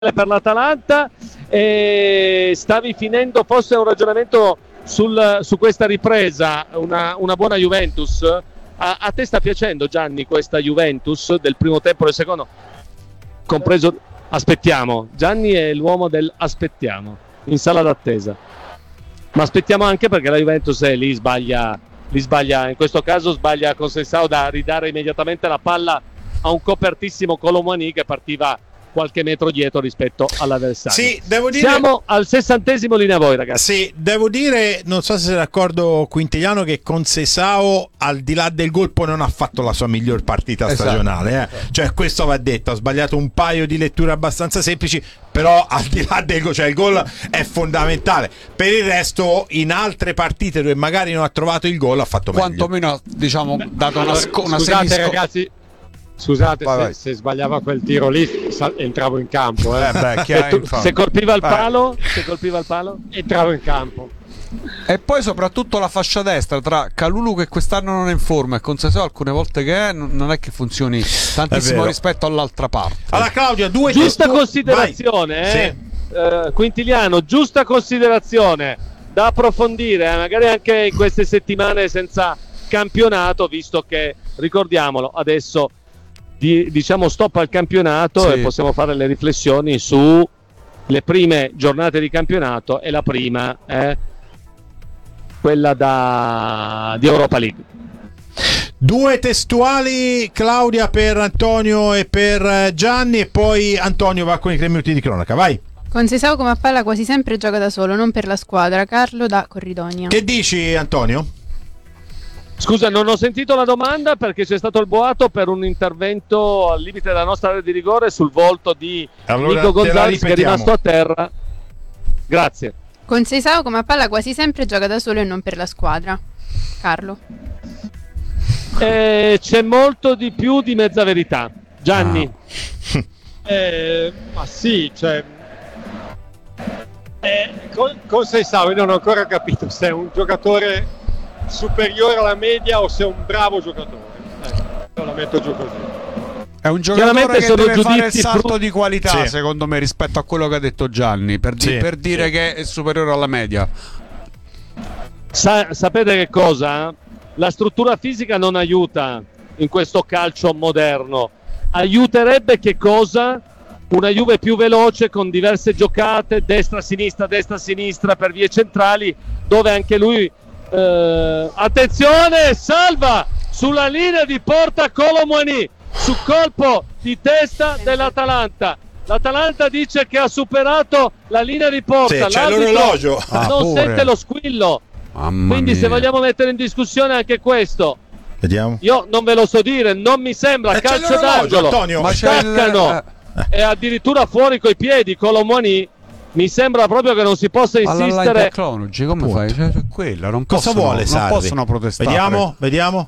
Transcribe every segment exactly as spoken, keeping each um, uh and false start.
per l'Atalanta. E stavi finendo forse un ragionamento sul, su questa ripresa, una, una buona Juventus. A, a te sta piacendo, Gianni, questa Juventus del primo tempo e del secondo? Compreso, aspettiamo. Gianni è l'uomo del aspettiamo, in sala d'attesa. Ma aspettiamo anche perché la Juventus è lì, sbaglia, lì sbaglia, in questo caso sbaglia con Sensao da ridare immediatamente la palla a un copertissimo Kolo Muani che partiva qualche metro dietro rispetto all'avversario. Sì, devo dire... Siamo al sessantesimo, linea voi ragazzi. Sì, devo dire, non so se sei d'accordo Quintiliano, che con Sesao al di là del gol poi non ha fatto la sua miglior partita esatto. stagionale, eh. Cioè questo va detto, ha sbagliato un paio di letture abbastanza semplici, però al di là del gol, cioè il gol è fondamentale. Per il resto in altre partite dove magari non ha trovato il gol ha fatto meglio. Quantomeno diciamo dato una, sco- una Scusate semisco- ragazzi, scusate vai, se, vai. se sbagliava quel tiro lì sa- entravo in campo, eh. Eh beh, chi ha Tu, infatti. se colpiva il Vai. palo, se colpiva il palo, entravo in campo. E poi soprattutto la fascia destra tra Kalulu, che quest'anno non è in forma, e Conceição alcune volte che è, non è che funzioni tantissimo rispetto all'altra parte. Allora Claudia, due giusta testu- considerazione, Vai. eh? Eh, Quintiliano, giusta considerazione da approfondire, eh, magari anche in queste settimane senza campionato, visto che, ricordiamolo, adesso di, diciamo stop al campionato Sì. e possiamo fare le riflessioni su le prime giornate di campionato e la prima, eh, quella da, di Europa League. Due testuali, Claudia, per Antonio e per Gianni, e poi Antonio va con i tre minuti di cronaca, vai. Conceição come a palla quasi sempre gioca da solo, non per la squadra. Carlo da Corridonia. Che dici Antonio? Scusa, non ho sentito la domanda perché c'è stato il boato per un intervento al limite della nostra area di rigore sul volto di Allora, Nico te la Gonzalez, che è ripetiamo. rimasto a terra. Grazie. Conceição come a palla quasi sempre gioca da solo e non per la squadra. Carlo. Eh, c'è molto di più di mezza verità. Gianni. Ah. Eh, ma sì, cioè eh, con, con Sensao io non ho ancora capito se è un giocatore superiore alla media o se è un bravo giocatore. Ecco, io la metto giù così. È un giocatore Chiaramente che sono deve fare il giudizi salto fru- di qualità, Sì. secondo me, rispetto a quello che ha detto Gianni, per, di- Sì. per dire Sì. che è superiore alla media. Sa- sapete che cosa? La struttura fisica non aiuta in questo calcio moderno. Aiuterebbe che cosa? Una Juve più veloce con diverse giocate, destra-sinistra, destra-sinistra per vie centrali, dove anche lui eh, attenzione, salva sulla linea di porta Kolo Muani su colpo di testa dell'Atalanta. L'Atalanta dice che ha superato la linea di porta. Sì, c'è L'arbitro l'orologio. Ah, non pure. sente lo squillo. Mamma Quindi mia. se vogliamo mettere in discussione anche questo, Vediamo. io non ve lo so dire, non mi sembra Eh, c'è calcio l'orologio, d'angolo. Antonio. Ma c'è il- Staccano eh, e addirittura fuori coi piedi Kolo Muani. Mi sembra proprio che non si possa alla insistere. line tecnology, come Punto. fai? Cioè, cioè, quella non Cosa possono, vuole non Sarri? possono protestare. Vediamo, vediamo.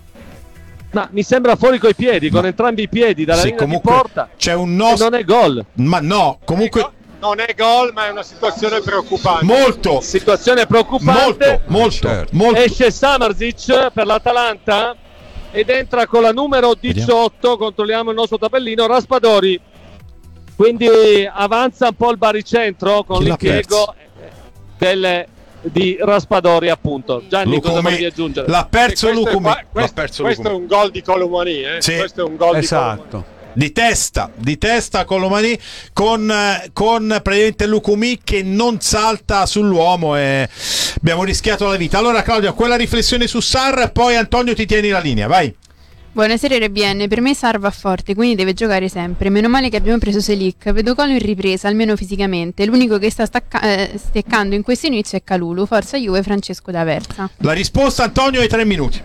Ma mi sembra fuori coi piedi, con Ma- entrambi i piedi dalla Sì, linea comunque di porta. c'è un E nostro. non è gol. Ma no, comunque Non è gol, ma è una situazione preoccupante. molto, Situazione preoccupante. molto, molto, Certo. molto. Esce Samardžić per l'Atalanta ed entra con la numero diciotto. Controlliamo il nostro tabellino, Raspadori. Quindi avanza un po' il baricentro con Chi l'ha l'impiego del, di Raspadori, appunto. Gianni, cosa Lucumi volevi aggiungere? l'ha perso E questo è Lucumi. qua- L'ha questo, perso questo è Lucumi. un gol di Kolo Muani, eh? Sì. Questo è un gol di Kolo Muani. Esatto. Di testa, di testa con Lomani, con, eh, con praticamente Lucumi che non salta sull'uomo e abbiamo rischiato la vita. Allora Claudia, quella riflessione su Sarr, poi Antonio ti tieni la linea, vai. Buonasera R B N, per me Sarr va forte, quindi deve giocare sempre. Meno male che abbiamo preso Selic, vedo Colo in ripresa, almeno fisicamente. L'unico che sta stacca- eh, steccando in questo inizio è Kalulu. Forza Juve, Francesco d'Aversa. La risposta Antonio ai tre minuti.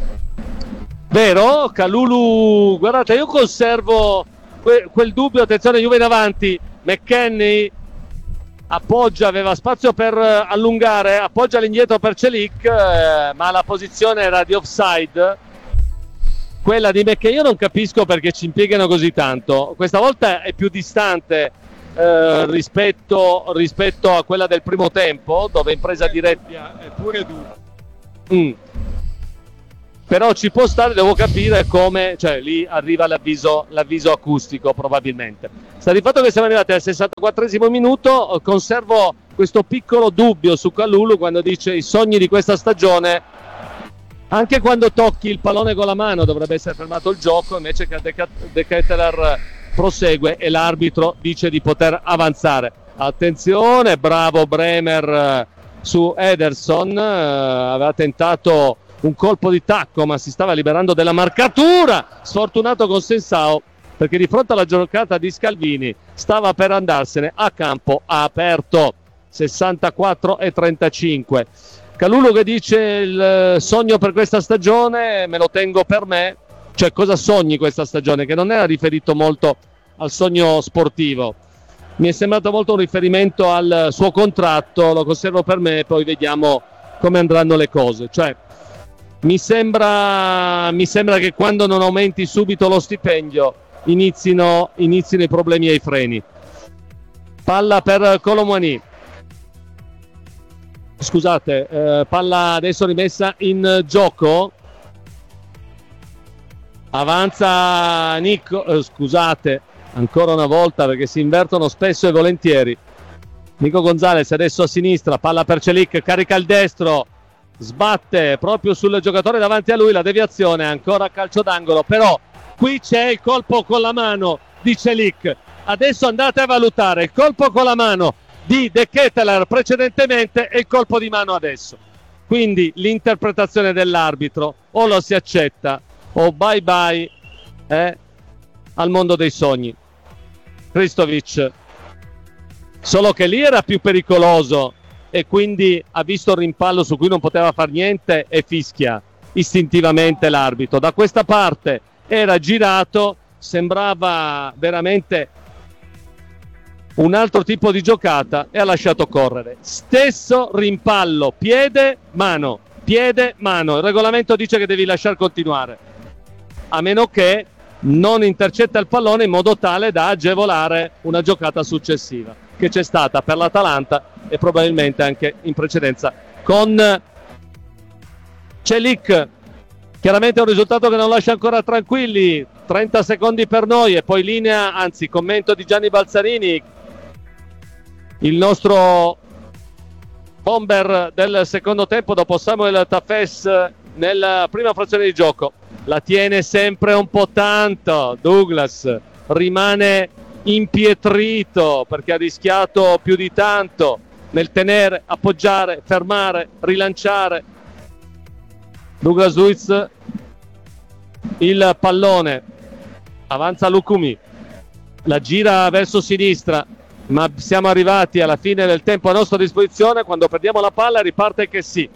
Vero? Kalulu, guardate, io conservo que- quel dubbio. Attenzione, Juve in avanti. McKennie appoggia, aveva spazio per eh, allungare, appoggia all'indietro per Celik, eh, ma la posizione era di offside, quella di McKennie. Io non capisco perché ci impiegano così tanto. Questa volta è più distante eh, rispetto, rispetto a quella del primo tempo, dove in presa diretta È pure duro. Mm. però ci può stare, devo capire come, cioè lì arriva l'avviso, l'avviso acustico probabilmente. Sta di fatto che siamo arrivati al sessantaquattresimo minuto, conservo questo piccolo dubbio su Kalulu quando dice i sogni di questa stagione, anche quando tocchi il pallone con la mano dovrebbe essere fermato il gioco, invece che De Ketelaere prosegue e l'arbitro dice di poter avanzare. Attenzione, bravo Bremer su Ederson, aveva tentato un colpo di tacco ma si stava liberando della marcatura, sfortunato con Sensao perché di fronte alla giocata di Scalvini stava per andarsene a campo aperto. Sessantaquattro e trentacinque. Kalulu che dice il sogno per questa stagione me lo tengo per me, cioè cosa sogni questa stagione, che non era riferito molto al sogno sportivo, mi è sembrato molto un riferimento al suo contratto, lo conservo per me e poi vediamo come andranno le cose. Cioè mi sembra, mi sembra che quando non aumenti subito lo stipendio inizino, inizino i problemi ai freni. Palla per Kolo Muani. Scusate, eh, palla adesso rimessa in gioco. Avanza Nico, eh, scusate, ancora una volta perché si invertono spesso e volentieri. Nico Gonzalez adesso a sinistra, palla per Celik, carica il destro, sbatte proprio sul giocatore davanti a lui, la deviazione, ancora calcio d'angolo, però qui c'è il colpo con la mano di Celik. Adesso andate a valutare il colpo con la mano di De Ketelaere precedentemente e il colpo di mano adesso. Quindi l'interpretazione dell'arbitro o lo si accetta o bye bye eh, al mondo dei sogni. Kristovic, solo che lì era più pericoloso e quindi ha visto il rimpallo su cui non poteva far niente e fischia istintivamente l'arbitro. Da questa parte era girato, sembrava veramente un altro tipo di giocata e ha lasciato correre. Stesso rimpallo, piede, mano, piede, mano. Il regolamento dice che devi lasciar continuare, a meno che non intercetta il pallone in modo tale da agevolare una giocata successiva, che c'è stata per l'Atalanta e probabilmente anche in precedenza con Celik. Chiaramente è un risultato che non lascia ancora tranquilli. Trenta secondi per noi e poi linea, anzi commento di Gianni Balzarini, il nostro bomber del secondo tempo dopo Samuel Tafes nella prima frazione di gioco. La tiene sempre un po' tanto Douglas, rimane impietrito perché ha rischiato più di tanto nel tenere, appoggiare, fermare, rilanciare. Douglas Luiz, il pallone, avanza Lukumi, la gira verso sinistra, ma siamo arrivati alla fine del tempo a nostra disposizione. Quando perdiamo la palla riparte che sì.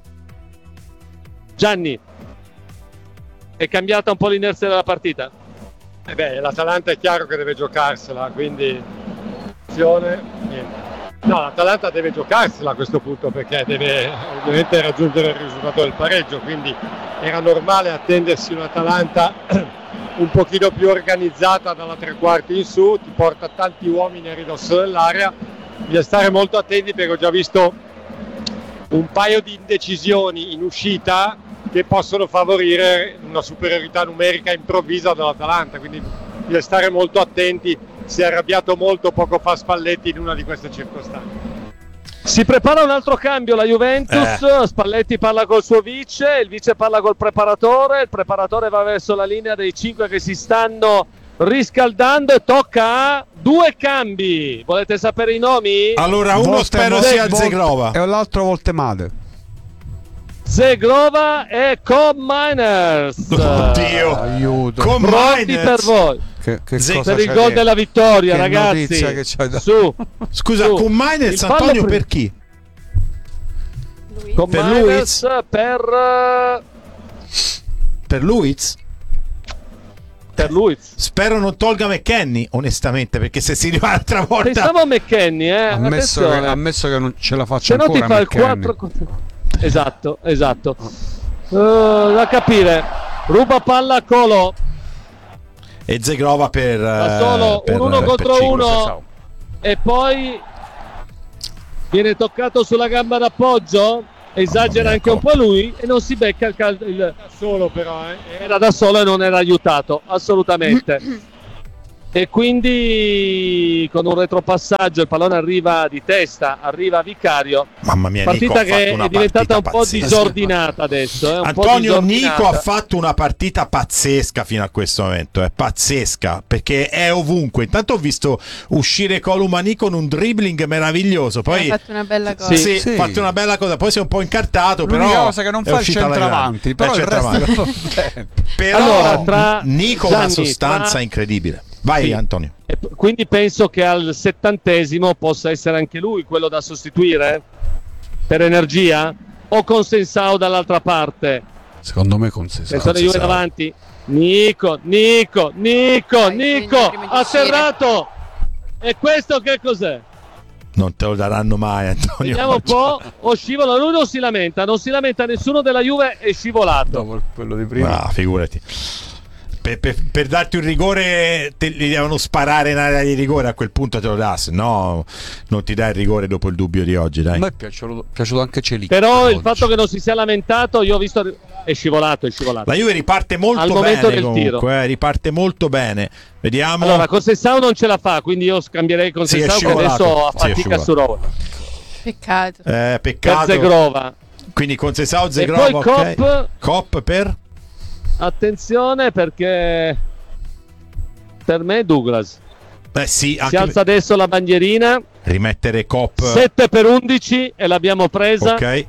Gianni, è cambiata un po' l'inerzia della partita? Eh beh, l'Atalanta è chiaro che deve giocarsela, quindi azione, niente. No, l'Atalanta deve giocarsela a questo punto perché deve ovviamente raggiungere il risultato del pareggio, quindi era normale attendersi un'Atalanta un pochino più organizzata dalla tre quarti in su, ti porta tanti uomini a ridosso dell'area, bisogna stare molto attenti perché ho già visto un paio di indecisioni in uscita che possono favorire una superiorità numerica improvvisa dell'Atalanta, quindi bisogna stare molto attenti. Si è arrabbiato molto poco fa Spalletti in una di queste circostanze. Si prepara un altro cambio la Juventus, eh. Spalletti parla col suo vice, il vice parla col preparatore, il preparatore va verso la linea dei cinque che si stanno riscaldando e tocca a due cambi. Volete sapere i nomi? Allora uno Volte, spero volte, sia volte, Zegrova e l'altro Voltemade. Zegrova e Cominers. Oddio, aiuto. Pronti per voi. Che, che Ze- cosa per il c'è gol dentro? della vittoria, Che ragazzi. notizia che c'hai da- Su. Scusa, Su. con Miners Il fallo Antonio pri- per chi? Lui. Con Per Miners Luiz? per eh, Per Luiz? per Luiz. Spero non tolga McKennie, onestamente, perché se si arriva l'altra volta Pensavo a McKennie, eh. Ammesso che, Attenzione. ammesso che non ce la faccia Se no ti ancora fa il McKennie. quattro. Esatto, esatto. Uh, da capire. Ruba palla a Colo. e Zegrova per, Da solo per un uno per contro cinque. uno. E poi viene toccato sulla gamba d'appoggio. esagera anche un po' lui e non si becca il caldo. Il... Da solo però, eh. Era da solo e non era aiutato assolutamente. E quindi con un retropassaggio il pallone arriva di testa, arriva Vicario. Mamma mia, partita Nico che ha fatto una è diventata un po' pazzesca. disordinata adesso. Eh, un po' Antonio disordinata. Nico ha fatto una partita pazzesca fino a questo momento, è pazzesca perché è ovunque. Intanto ho visto uscire Colomani con un dribbling meraviglioso, poi Ha fatto una bella cosa. sì, Sì. ha fatto una bella cosa, poi si è un po' incartato, L'unica però cosa che non è fa il uscita alla centravanti, grande. però Eh, il resto centravanti. va bene. Però Allora, tra- Nico ha una Gianni, sostanza tra- incredibile. Vai Sì. Antonio. E p- quindi penso che al settantesimo possa essere anche lui quello da sostituire per energia, o con Sensao dall'altra parte. Secondo me con Sensao. Attenzione Juve Sensao. davanti. Nico, Nico, Nico, Dai, Nico, prima di uscire. atterrato. E questo che cos'è? Non te lo daranno mai, Antonio. Vediamo un po'. O scivola, lui non si lamenta, non si lamenta nessuno della Juve, è scivolato. Dopo quello di prima. Ah, figurati. Per, per- per darti un rigore te, li devono sparare in area di rigore, a quel punto te lo dà, se no non ti dai il rigore dopo il dubbio di oggi, A dai. me è piaciuto, piaciuto anche Celic. Però il oggi. fatto che non si sia lamentato, io ho visto è scivolato, è scivolato. La Juve riparte molto Al momento bene del comunque, tiro. eh, riparte molto bene. Vediamo. Allora, con Sensao non ce la fa, quindi io scambierei con Sì, è Sensao che scivolato. adesso Sì, è affatica su Roma. Peccato. eh, Per peccato. Zegrova. Quindi con Sensao E Zegrova, poi ok. Kopp. Kopp per Attenzione perché per me Douglas eh sì, si anche alza adesso la bandierina. rimettere Kopp. sette per undici e l'abbiamo presa. Ok.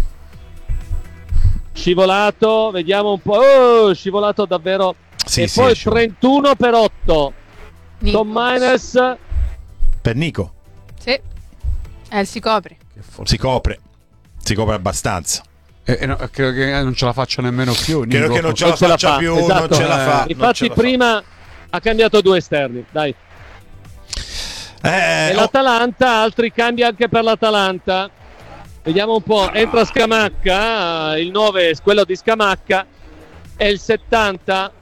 Scivolato, vediamo un po'. Oh, scivolato davvero. Sì, e sì, poi è scivolato. trentuno per otto. Nico. Tom Miners. Per Nico Sì. Eh, si copre. Che forse- si copre. Si copre abbastanza. Eh, eh, no, credo che non ce la faccia nemmeno più. Credo Nico. che non ce Non la ce la faccia fa, più, esatto. non ce la fa. non Infatti ce la fa. prima ha cambiato due esterni. Dai. Eh, E oh, l'Atalanta, altri cambi anche per l'Atalanta. Vediamo un po', entra Scamacca, il nove è quello di Scamacca, e il settanta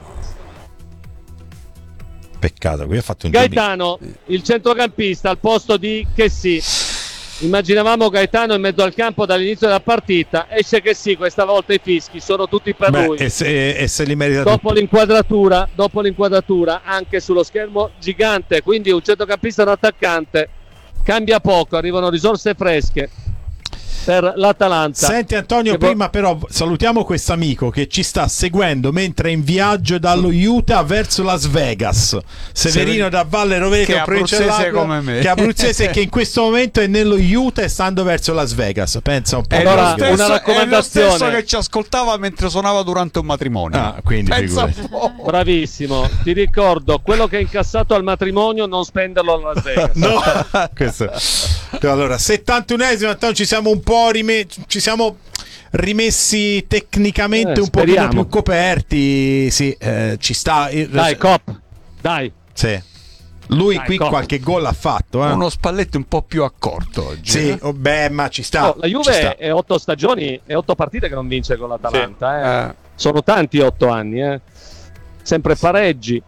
peccato, qui ha fatto un dribbling. Gaetano, il centrocampista al posto di Chessy. Immaginavamo Gaetano in mezzo al campo dall'inizio della partita, esce Chessy, questa volta i fischi sono tutti per Beh, lui. e, se, e se li merita Dopo tutti. l'inquadratura, dopo l'inquadratura anche sullo schermo gigante, quindi un centrocampista e un attaccante, cambia poco, arrivano risorse fresche per l'Atalanta. Senti Antonio, Che vo- prima però salutiamo questo amico che ci sta seguendo mentre è in viaggio dallo Utah verso Las Vegas. Severino da Valle Rovereto, Che è provincia abruzzese dell'Aquila, come me. che è abruzzese e che in questo momento è nello Utah e stando verso Las Vegas. Pensa un po'. È, Allora, lo stesso, una raccomandazione. è lo stesso che ci ascoltava mentre suonava durante un matrimonio. Ah, quindi Pensa figurati. un po'. Bravissimo, ti ricordo, quello che hai incassato al matrimonio non spenderlo a Las Vegas. No, questo. Allora, settantunesimo, Antonio, ci siamo un po' rime- ci siamo rimessi tecnicamente Eh, un pochino speriamo. più coperti. Sì, eh, ci sta. il- Dai, Cop, dai. Sì. Lui Dai, qui Cop. qualche gol ha fatto, eh. Uno Spalletti un po' più accorto oggi. Sì, eh? oh, beh, ma ci sta. Oh, la ci Juve sta. è otto stagioni e otto partite che non vince con l'Atalanta. eh. Eh, Sono tanti otto anni, eh. Sempre pareggi,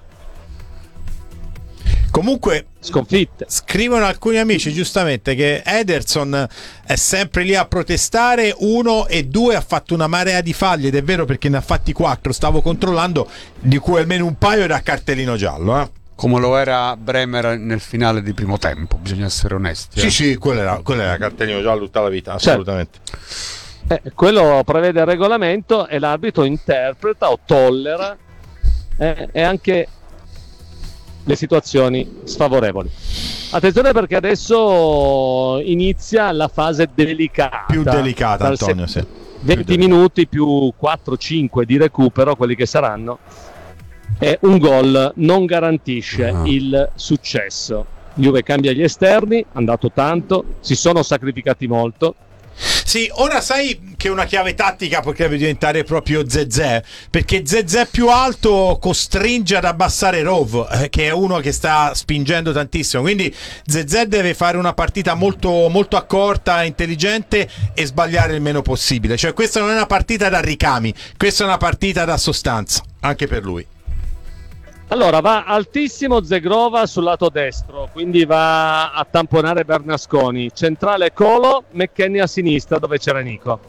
Comunque sconfitte. scrivono alcuni amici giustamente che Ederson è sempre lì a protestare, uno e due ha fatto una marea di falli, ed è vero perché ne ha fatti quattro, stavo controllando, di cui almeno un paio era cartellino giallo, eh. come lo era Bremer nel finale di primo tempo, bisogna essere onesti. Sì, eh. sì, quello era, quello era cartellino giallo tutta la vita, assolutamente. Eh, quello prevede il regolamento e l'arbitro interpreta o tollera eh, e anche le situazioni sfavorevoli. Attenzione perché adesso inizia la fase delicata. Più delicata, Dal se- Antonio, sì. venti minuti più quattro cinque di recupero, quelli che saranno, e un gol non garantisce Ah. il successo. Juve cambia gli esterni, è andato tanto, si sono sacrificati molto. Sì, ora sai che una chiave tattica potrebbe diventare proprio Zezé, perché Zezé più alto costringe ad abbassare Rov, eh, che è uno che sta spingendo tantissimo, quindi Zezé deve fare una partita molto, molto accorta, intelligente e sbagliare il meno possibile, cioè questa non è una partita da ricami, questa è una partita da sostanza, anche per lui. Allora va altissimo Zegrova sul lato destro, quindi va a tamponare Bernasconi, centrale Colo, McKennie a sinistra dove c'era Nico.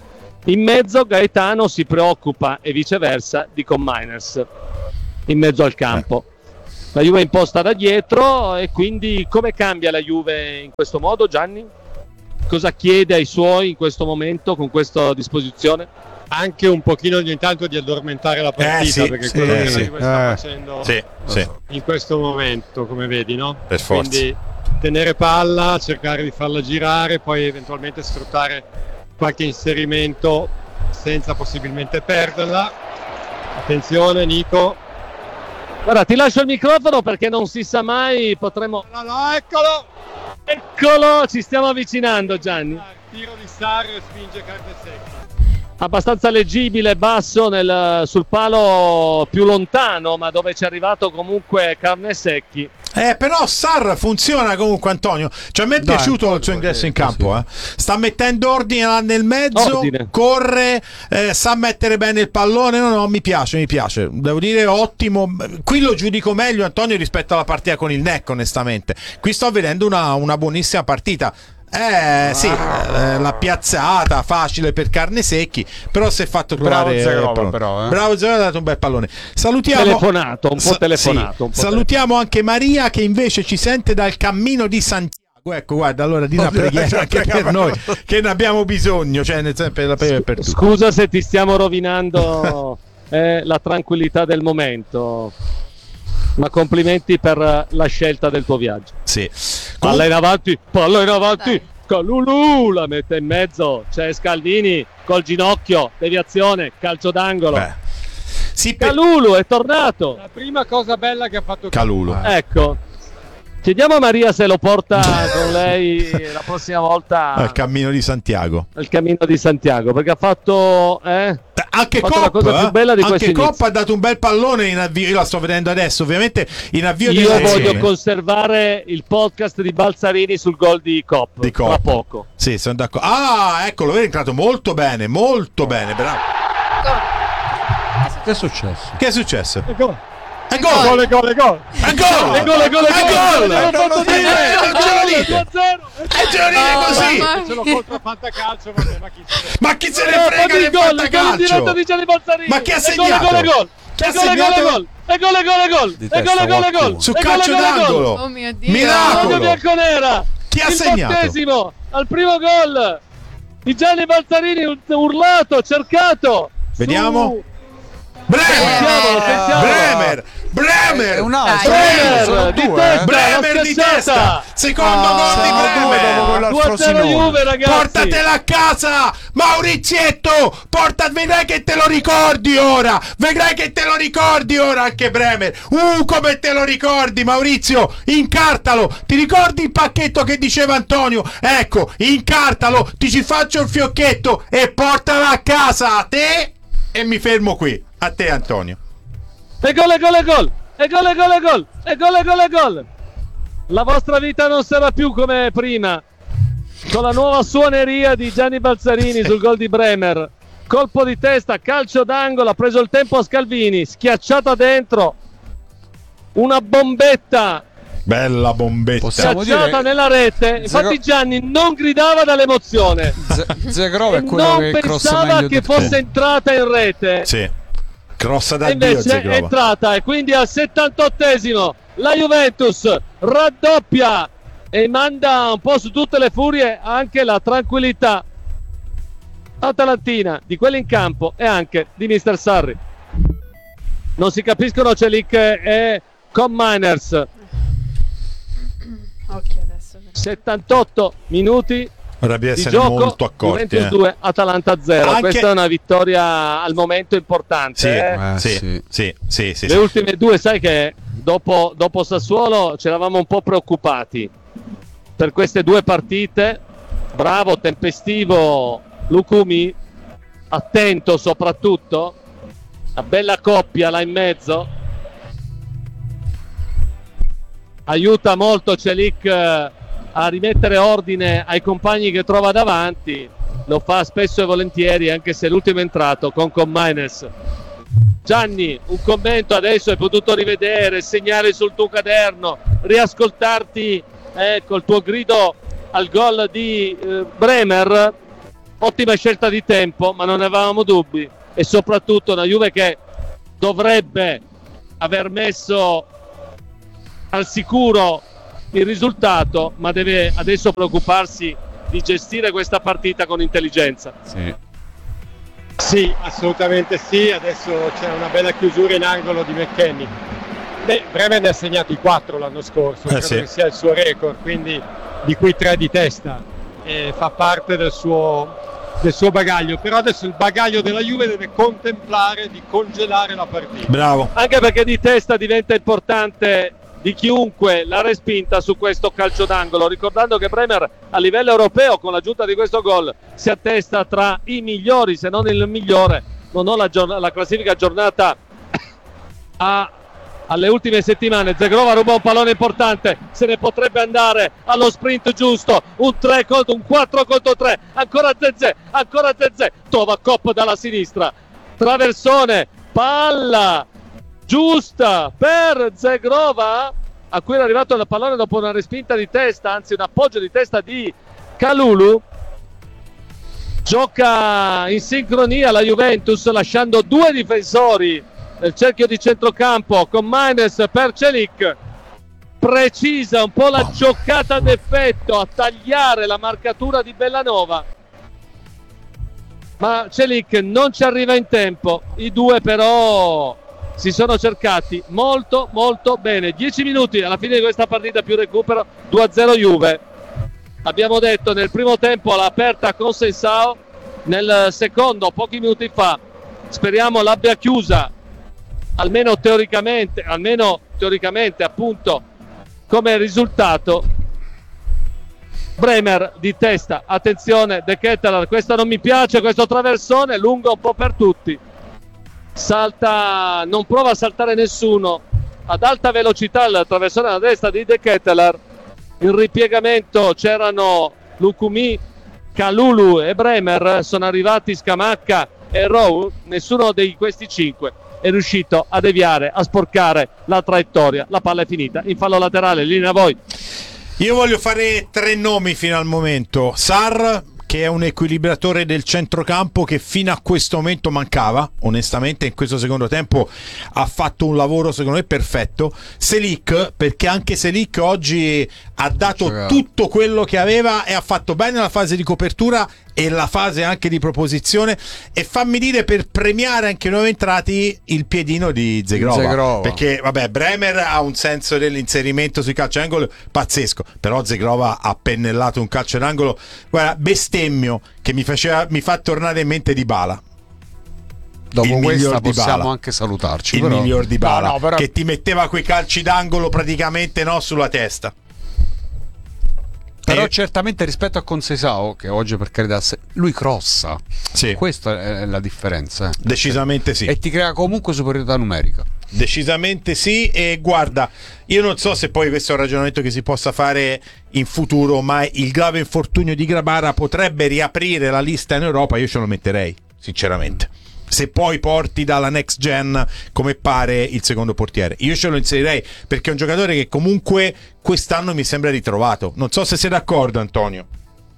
In mezzo Gaetano si preoccupa e viceversa di Cominers in mezzo al campo. La Juve è imposta da dietro e quindi come cambia la Juve in questo modo, Gianni? Cosa chiede ai suoi in questo momento con questa disposizione? Anche un pochino ogni tanto di addormentare la partita, Eh, sì, perché sì, quello eh, che sì. la Juve sta Eh. facendo Sì, sì. in questo momento, come vedi, no? Per forza. Quindi tenere palla, cercare di farla girare, poi eventualmente sfruttare qualche inserimento senza possibilmente perderla. Attenzione Nico. Guarda, ti lascio il microfono perché non si sa mai, potremmo... No, no, eccolo! Eccolo, ci stiamo avvicinando, Gianni. Il tiro di Sarri e spinge Carnesecchi. Abbastanza leggibile, basso nel, sul palo più lontano, ma dove ci è arrivato comunque Carnesecchi. Eh, però Sarr funziona comunque, Antonio. Cioè, a me è Dai, piaciuto poi- il suo ingresso sì, in campo. sì. Eh. Sta mettendo ordine là nel mezzo, Ordine. corre, eh, sa mettere bene il pallone. No, no, mi piace, mi piace. Devo dire, ottimo. Qui lo giudico meglio, Antonio, rispetto alla partita con il N E C, onestamente. Qui sto vedendo una, una buonissima partita. Eh sì, eh, la piazzata facile per Carnesecchi, però si è fatto Bravo trovare Zagrova, il pallone. però, eh. Bravo Zagrova, ha dato un bel pallone. Salutiamo Telefonato, un po' Sa- telefonato. sì. un po' Salutiamo anche Maria che invece ci sente dal cammino di Santiago. Ecco, guarda, allora di una preghiera anche per noi che ne abbiamo bisogno, cioè nel senso per, per, per tutti. Scusa se ti stiamo rovinando eh, la tranquillità del momento, ma complimenti per la scelta del tuo viaggio. Sì. Palla in avanti, palla in avanti, Dai. Calulu la mette in mezzo, c'è Scalvini col ginocchio, deviazione, calcio d'angolo. Beh. Sì, per Calulu è tornato. La prima cosa bella che ha fatto Calulu. Ecco, chiediamo a Maria se lo porta con lei la prossima volta Al cammino di Santiago. al cammino di Santiago, perché ha fatto eh, Anche fatto la Coppa, cosa più eh? bella di anche questi inizi. Coppa ha dato un bel pallone in avvio. Io la sto vedendo adesso, ovviamente in avvio di Io elezione. voglio conservare il podcast di Balzarini sul gol di Cop, Di tra Coppa. poco. Sì, sono d'accordo. Ah, eccolo, è entrato molto bene, molto bene, bravo. Che è successo? Che è successo? Gol, È gol! gol, gol, gol! È gol! E gol, e gol, e È gol! gol! L'ho fatto Eh, dire! non ce lo dite! due a zero! E ce lo dite Oh, così! mamma Ce l'ho contro Fantacalcio, vabbè, ma chi se ne Ma chi se ne Eh, frega il del gol, il gol in diretta fantacalcio? di Gianni Balzarini. Ma chi ha E segnato? Gol, e gol, e gol. Chi ha E gol, e gol, e segnato? gol. E gol, e gol, e gol. Di E gol, testa e gol, e gol. qualcuno. Su E gol, calcio e gol, e gol. d'angolo! Oh mio Dio. Miracolo! Claudio Bianconera. Chi ha il segnato? battesimo al primo gol di Gianni Balzarini, ur- urlato, cercato. Vediamo. Su- Bremer! Sentiamolo, sentiamolo. Bremer! Bremer! È un altro, Dai. sono Bremer di due, eh. testa, Bremer l'ha di schiacciata. testa! Secondo Ah, gol di sono due dopo quello Bremer! al due a zero Frosinone. Juve, ragazzi. Portatela a casa! Maurizietto! Porta, vedrai che te lo ricordi ora! Vedrai che te lo ricordi ora anche Bremer! Uh, come te lo ricordi, Maurizio! Incartalo! Ti ricordi il pacchetto che diceva Antonio? Ecco, incartalo! Ti ci faccio il fiocchetto e portala a casa! A te! E mi fermo qui. A te, Antonio. E gol, e gol, e gol. E gol, e gol, e gol. E gol, e gol, e gol. La vostra vita non sarà più come prima. Con la nuova suoneria di Gianni Balzarini sul gol di Bremer. Colpo di testa, calcio d'angolo, ha preso il tempo a Scalvini, schiacciata dentro. Una bombetta Bella bombetta. Possiamo schiacciata dire- nella rete. Infatti Gianni non gridava dall'emozione. Z- Zagrova E è quello non che crossa pensava meglio che di fosse tutti. entrata in rete. Sì. Crossa da E Dio, invece è Zagrova. entrata, e quindi al settantottesimo la Juventus raddoppia e manda un po' su tutte le furie anche la tranquillità atalantina di quelli in campo e anche di mister Sarri. Non si capiscono Celic e Cominers. Occhio adesso. settantotto minuti Dovrebbe di essere gioco, molto accorti. Juventus eh. due, Atalanta zero. Anche- Questa è una vittoria al momento importante. Sì, eh. Eh, sì, sì. sì, sì, sì, Le sì. ultime due, sai che dopo, dopo Sassuolo ci eravamo un po' preoccupati per queste due partite. Bravo, tempestivo Lukumi, attento soprattutto, una bella coppia là in mezzo, aiuta molto Celic eh, a rimettere ordine ai compagni che trova davanti, lo fa spesso e volentieri, anche se l'ultimo è entrato con Cominers. Gianni, un commento adesso, hai potuto rivedere, segnare sul tuo caderno, riascoltarti eh, col tuo grido al gol di eh, Bremer. ottima scelta di tempo, ma non avevamo dubbi, e soprattutto una Juve che dovrebbe aver messo al sicuro il risultato, ma deve adesso preoccuparsi di gestire questa partita con intelligenza. Sì. Sì, assolutamente sì, adesso c'è una bella chiusura in angolo di McKennie. Beh, Bremer ne ha segnati quattro l'anno scorso, eh credo sì. che sia il suo record, quindi di cui tre di testa, e fa parte del suo, del suo bagaglio, però adesso il bagaglio della Juve deve contemplare di congelare la partita. Bravo. Anche perché di testa diventa importante di chiunque la respinta su questo calcio d'angolo, ricordando che Bremer a livello europeo con l'aggiunta di questo gol si attesta tra i migliori, se non il migliore. Non ho la, giorn- la classifica giornata a, alle ultime settimane. Zegrova ruba un pallone importante, se ne potrebbe andare allo sprint giusto, un tre contro un quattro contro tre, ancora Zezé, ancora Zezé, Tovacop dalla sinistra, traversone, palla giusta per Zegrova, a cui era arrivato il pallone dopo una respinta di testa, anzi un appoggio di testa di Kalulu. Gioca in sincronia la Juventus, lasciando due difensori nel cerchio di centrocampo, con Maines per Celik. Precisa un po' la giocata d'effetto a tagliare la marcatura di Bellanova, ma Celik non ci arriva in tempo. I due però si sono cercati molto molto bene. dieci minuti alla fine di questa partita più recupero, due a zero Juve. Abbiamo detto nel primo tempo all'aperta con Sensao, nel secondo pochi minuti fa speriamo l'abbia chiusa almeno teoricamente, almeno teoricamente appunto come risultato. Bremer di testa, attenzione De Ketelaere, questa non mi piace, questo traversone lungo un po' per tutti, salta, non prova a saltare nessuno, ad alta velocità il traversone alla destra di De Ketelaere. Il ripiegamento c'erano Lukumi, Kalulu e Bremer, sono arrivati Scamacca e Rowe, nessuno di questi cinque è riuscito a deviare, a sporcare la traiettoria. La palla è finita in fallo laterale, linea a voi. Io voglio fare tre nomi fino al momento. Sarr, che è un equilibratore del centrocampo che fino a questo momento mancava, onestamente in questo secondo tempo ha fatto un lavoro secondo me perfetto. Selic, perché anche Selic oggi ha dato Giocato. tutto quello che aveva e ha fatto bene la fase di copertura e la fase anche di proposizione, e fammi dire, per premiare anche i nuovi entrati, il piedino di Zegrova, Zegrova. perché vabbè, Bremer ha un senso dell'inserimento sui calci d'angolo pazzesco, però Zegrova ha pennellato un calcio d'angolo, guarda, bestemmio, che mi faceva, mi fa tornare in mente Dybala. Dopo Il questa miglior possiamo Dybala. anche salutarci. Il però... miglior Dybala, no, no, però... che ti metteva quei calci d'angolo praticamente no sulla testa. Però E- certamente rispetto a Conceição, che oggi per carità se- lui crossa, Sì, questa è la differenza, eh. decisamente sì. E ti crea comunque superiorità numerica. Decisamente sì. E guarda, io non so se poi questo è un ragionamento che si possa fare in futuro, ma il grave infortunio di Grabara potrebbe riaprire la lista in Europa. Io ce lo metterei sinceramente, se poi porti dalla next gen come pare il secondo portiere. Io ce lo inserirei, perché è un giocatore che comunque quest'anno mi sembra ritrovato. Non so se sei d'accordo, Antonio.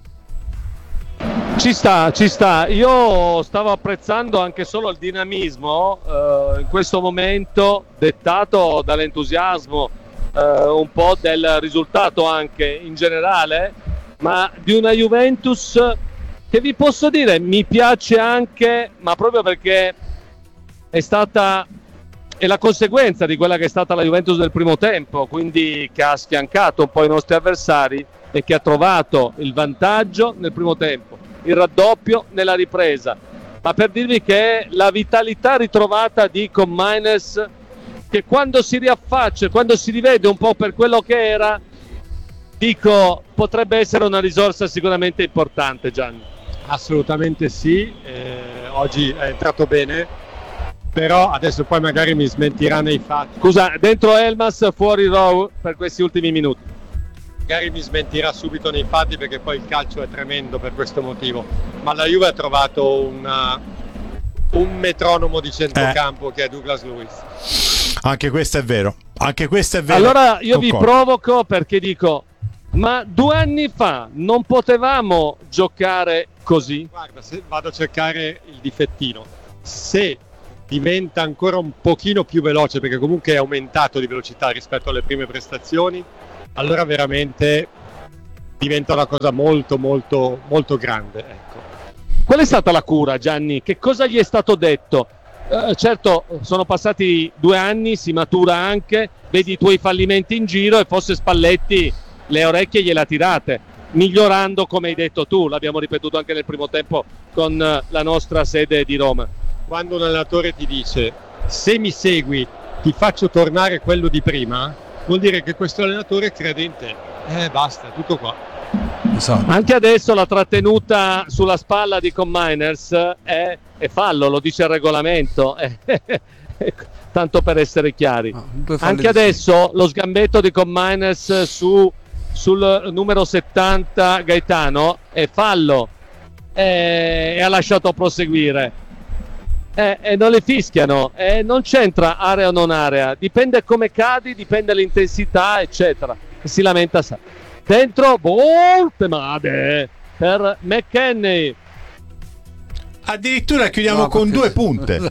Ci sta, ci sta. Io stavo apprezzando anche solo il dinamismo eh, in questo momento, dettato dall'entusiasmo, eh, un po' del risultato anche in generale, ma di una Juventus che vi posso dire mi piace anche, ma proprio perché è stata è la conseguenza di quella che è stata la Juventus del primo tempo, quindi che ha sfiancato un po' i nostri avversari e che ha trovato il vantaggio nel primo tempo, il raddoppio nella ripresa. Ma per dirvi che la vitalità ritrovata di Maines, che quando si riaffaccia, quando si rivede un po' per quello che era, dico, potrebbe essere una risorsa sicuramente importante, Gianni. Assolutamente sì, eh, oggi è entrato bene, però adesso poi magari mi smentirà nei fatti. Scusa, dentro Elmas, fuori Rowe per questi ultimi minuti. Magari mi smentirà subito nei fatti, perché poi il calcio è tremendo per questo motivo, ma la Juve ha trovato una, un metronomo di centrocampo eh. che è Douglas Luiz. Anche questo è vero, anche questo è vero. Allora io vi Concordo. provoco, perché dico, ma due anni fa non potevamo giocare così? Guarda, se vado a cercare il difettino, se diventa ancora un pochino più veloce, perché comunque è aumentato di velocità rispetto alle prime prestazioni, allora veramente diventa una cosa molto molto molto grande, ecco. Qual è stata la cura, Gianni? Che cosa gli è stato detto? Eh, certo, sono passati due anni, si matura anche, vedi i tuoi fallimenti in giro e forse Spalletti le orecchie gliele ha tirate, migliorando come hai detto tu, l'abbiamo ripetuto anche nel primo tempo con la nostra sede di Roma. Quando un allenatore ti dice se mi segui ti faccio tornare quello di prima, vuol dire che questo allenatore crede in te. Eh basta, tutto qua. Esatto. Anche adesso la trattenuta sulla spalla di Cominers è, è fallo, lo dice il regolamento, tanto per essere chiari. Ah, anche adesso lo sgambetto di Cominers su sul numero settanta Gaetano è fallo e, e ha lasciato proseguire e, e non le fischiano e non c'entra area o non area, dipende come cadi, dipende l'intensità eccetera, e si lamenta sa. Dentro volte male per McKennie, addirittura chiudiamo no, con perché... due punte.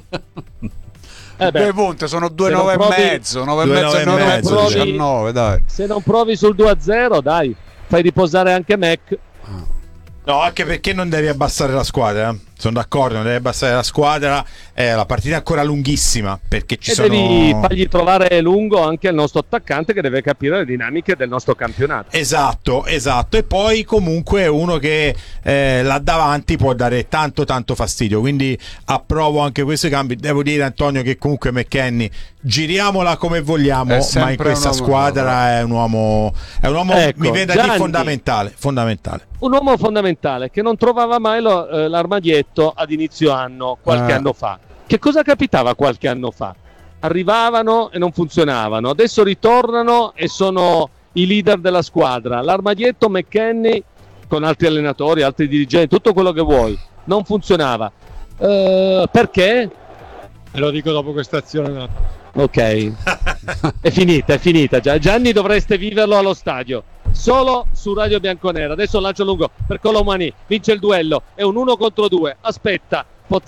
Eh beh, due punte sono due se non nove e provi- mezzo, nove e due mezzo e nove e nove mezzo, mezzo, diciamo. diciannove, dai. se non provi sul due a zero dai, fai riposare anche Mac. No, anche perché non devi abbassare la squadra, eh? Sono d'accordo, non devi abbassare la squadra, eh, la partita è ancora lunghissima perché ci E sono... devi fargli trovare lungo anche il nostro attaccante che deve capire le dinamiche del nostro campionato. Esatto, esatto, e poi comunque uno che eh, là davanti può dare tanto tanto fastidio, quindi approvo anche questi cambi. Devo dire, Antonio, che comunque McKennie, giriamola come vogliamo, È ma sempre in questa un uomo, squadra è un uomo, è un uomo, Ecco, mi veda Gianni. di fondamentale, fondamentale. Un uomo fondamentale che non trovava mai lo, eh, l'armadietto ad inizio anno, qualche Eh. anno fa. Che cosa capitava qualche anno fa? Arrivavano e non funzionavano, adesso ritornano e sono i leader della squadra. L'armadietto McKennie, con altri allenatori, altri dirigenti, tutto quello che vuoi, non funzionava. Eh, perché? Te lo dico dopo questa azione. Ok, è finita, è finita. Gia- Gianni, dovreste viverlo allo stadio. Solo su Radio Bianconera. Adesso lancio lungo per Colomani, vince il duello, è un uno contro due. Aspetta,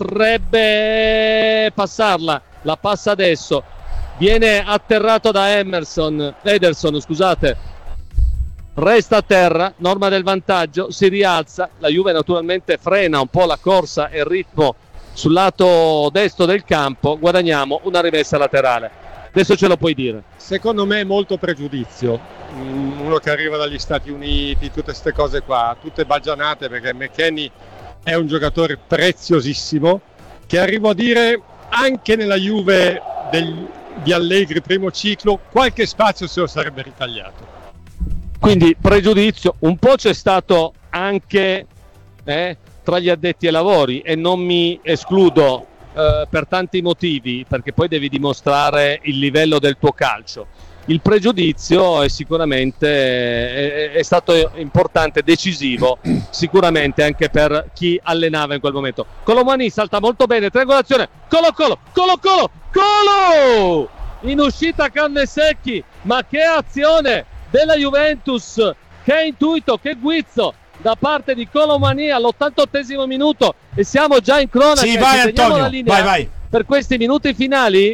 potrebbe passarla, la passa adesso. Viene atterrato da Emerson, Ederson, scusate. Resta a terra, norma del vantaggio, si rialza. La Juve naturalmente frena un po' la corsa e il ritmo sul lato destro del campo. Guadagniamo una rimessa laterale. Adesso ce lo puoi dire. Secondo me è molto pregiudizio. Uno che arriva dagli Stati Uniti, tutte queste cose qua, tutte baggianate, perché McKennie è un giocatore preziosissimo che arrivo a dire anche nella Juve del, di Allegri primo ciclo qualche spazio se lo sarebbe ritagliato. Quindi pregiudizio, un po' c'è stato anche eh, tra gli addetti ai lavori e non mi escludo eh, per tanti motivi, perché poi devi dimostrare il livello del tuo calcio. Il pregiudizio è sicuramente è, è stato importante, decisivo, sicuramente anche per chi allenava in quel momento. Colomani salta molto bene, triangolazione, Colo Colo, Colo Colo, Colo! In uscita Cannesecchi, ma che azione della Juventus, che intuito, che guizzo da parte di Colomani all'ottantottesimo minuto e siamo già in cronaca. Sì, vai Antonio, la Antonio, linea vai vai. Per questi minuti finali.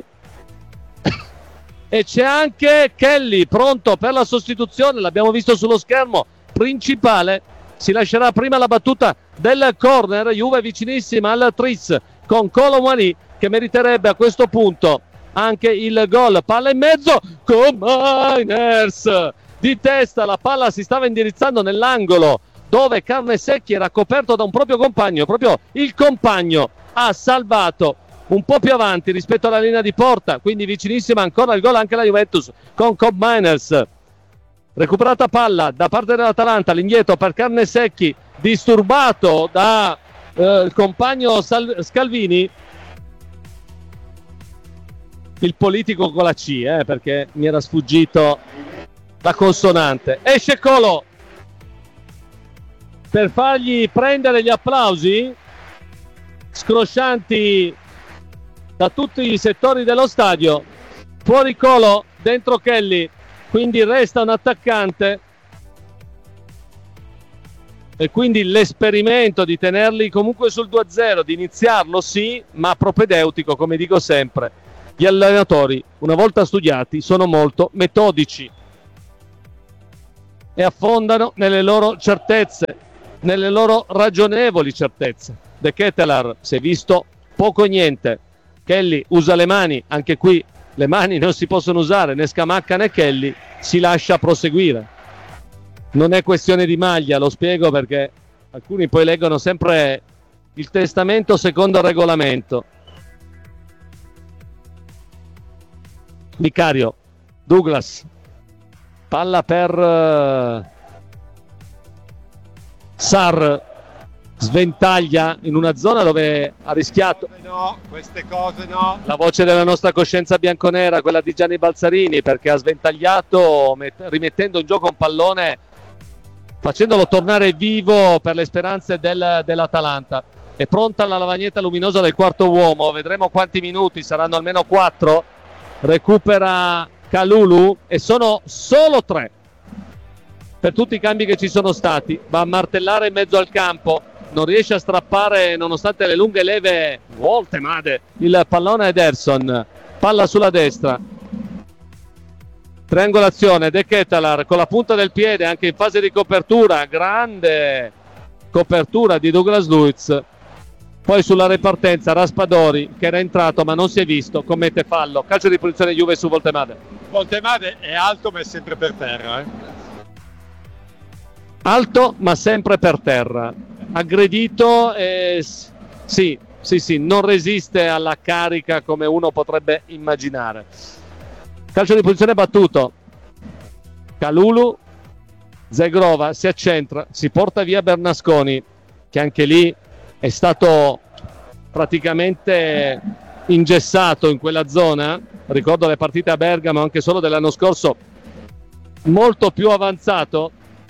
E c'è anche Kelly pronto per la sostituzione, l'abbiamo visto sullo schermo principale. Si lascerà prima la battuta del corner, Juve vicinissima al tris con Colomani che meriterebbe a questo punto anche il gol. Palla in mezzo, Cominers di testa, la palla si stava indirizzando nell'angolo dove Carnesecchi era coperto da un proprio compagno, proprio il compagno ha salvato un po' più avanti rispetto alla linea di porta, quindi vicinissima ancora al gol anche la Juventus con Cominers. Recuperata palla da parte dell'Atalanta, all'indietro per Carnesecchi, disturbato da eh, il compagno Sal- Scalvini, il politico con la C, eh, perché mi era sfuggito la consonante. Esce Colo per fargli prendere gli applausi scroscianti da tutti i settori dello stadio. Fuori Colo, dentro Kelly, quindi resta un attaccante e quindi l'esperimento di tenerli comunque sul due a zero, di iniziarlo sì, ma propedeutico, come dico sempre. Gli allenatori, una volta studiati, sono molto metodici e affondano nelle loro certezze, nelle loro ragionevoli certezze. De Ketelaere si è visto poco e niente. Kelly usa le mani, anche qui le mani non si possono usare, né Scamacca né Kelly, si lascia proseguire. Non è questione di maglia, lo spiego perché alcuni poi leggono sempre il testamento secondo il regolamento. Vicario, Douglas, palla per uh, Sarr, sventaglia in una zona dove ha rischiato. No, queste cose no. La voce della nostra coscienza bianconera, quella di Gianni Balzarini, perché ha sventagliato met- rimettendo in gioco un pallone, facendolo tornare vivo per le speranze del, dell'Atalanta. È pronta la lavagnetta luminosa del quarto uomo, vedremo quanti minuti, saranno almeno quattro. Recupera Kalulu e sono solo tre per tutti i cambi che ci sono stati. Va a martellare in mezzo al campo, non riesce a strappare nonostante le lunghe leve volte Made il pallone. Ederson, palla sulla destra, triangolazione, De Ketelaere con la punta del piede anche in fase di copertura, grande copertura di Douglas Luiz. Poi sulla ripartenza Raspadori, che era entrato ma non si è visto, commette fallo. Calcio di punizione Juve su Voltemade. Voltemade è alto ma è sempre per terra, eh? Alto ma sempre per terra, aggredito e sì, sì, sì, non resiste alla carica come uno potrebbe immaginare. Calcio di punizione battuto. Kalulu, Zegrova si accentra, si porta via Bernasconi, che anche lì è stato praticamente ingessato in quella zona. Ricordo le partite a Bergamo anche solo dell'anno scorso, molto più avanzato.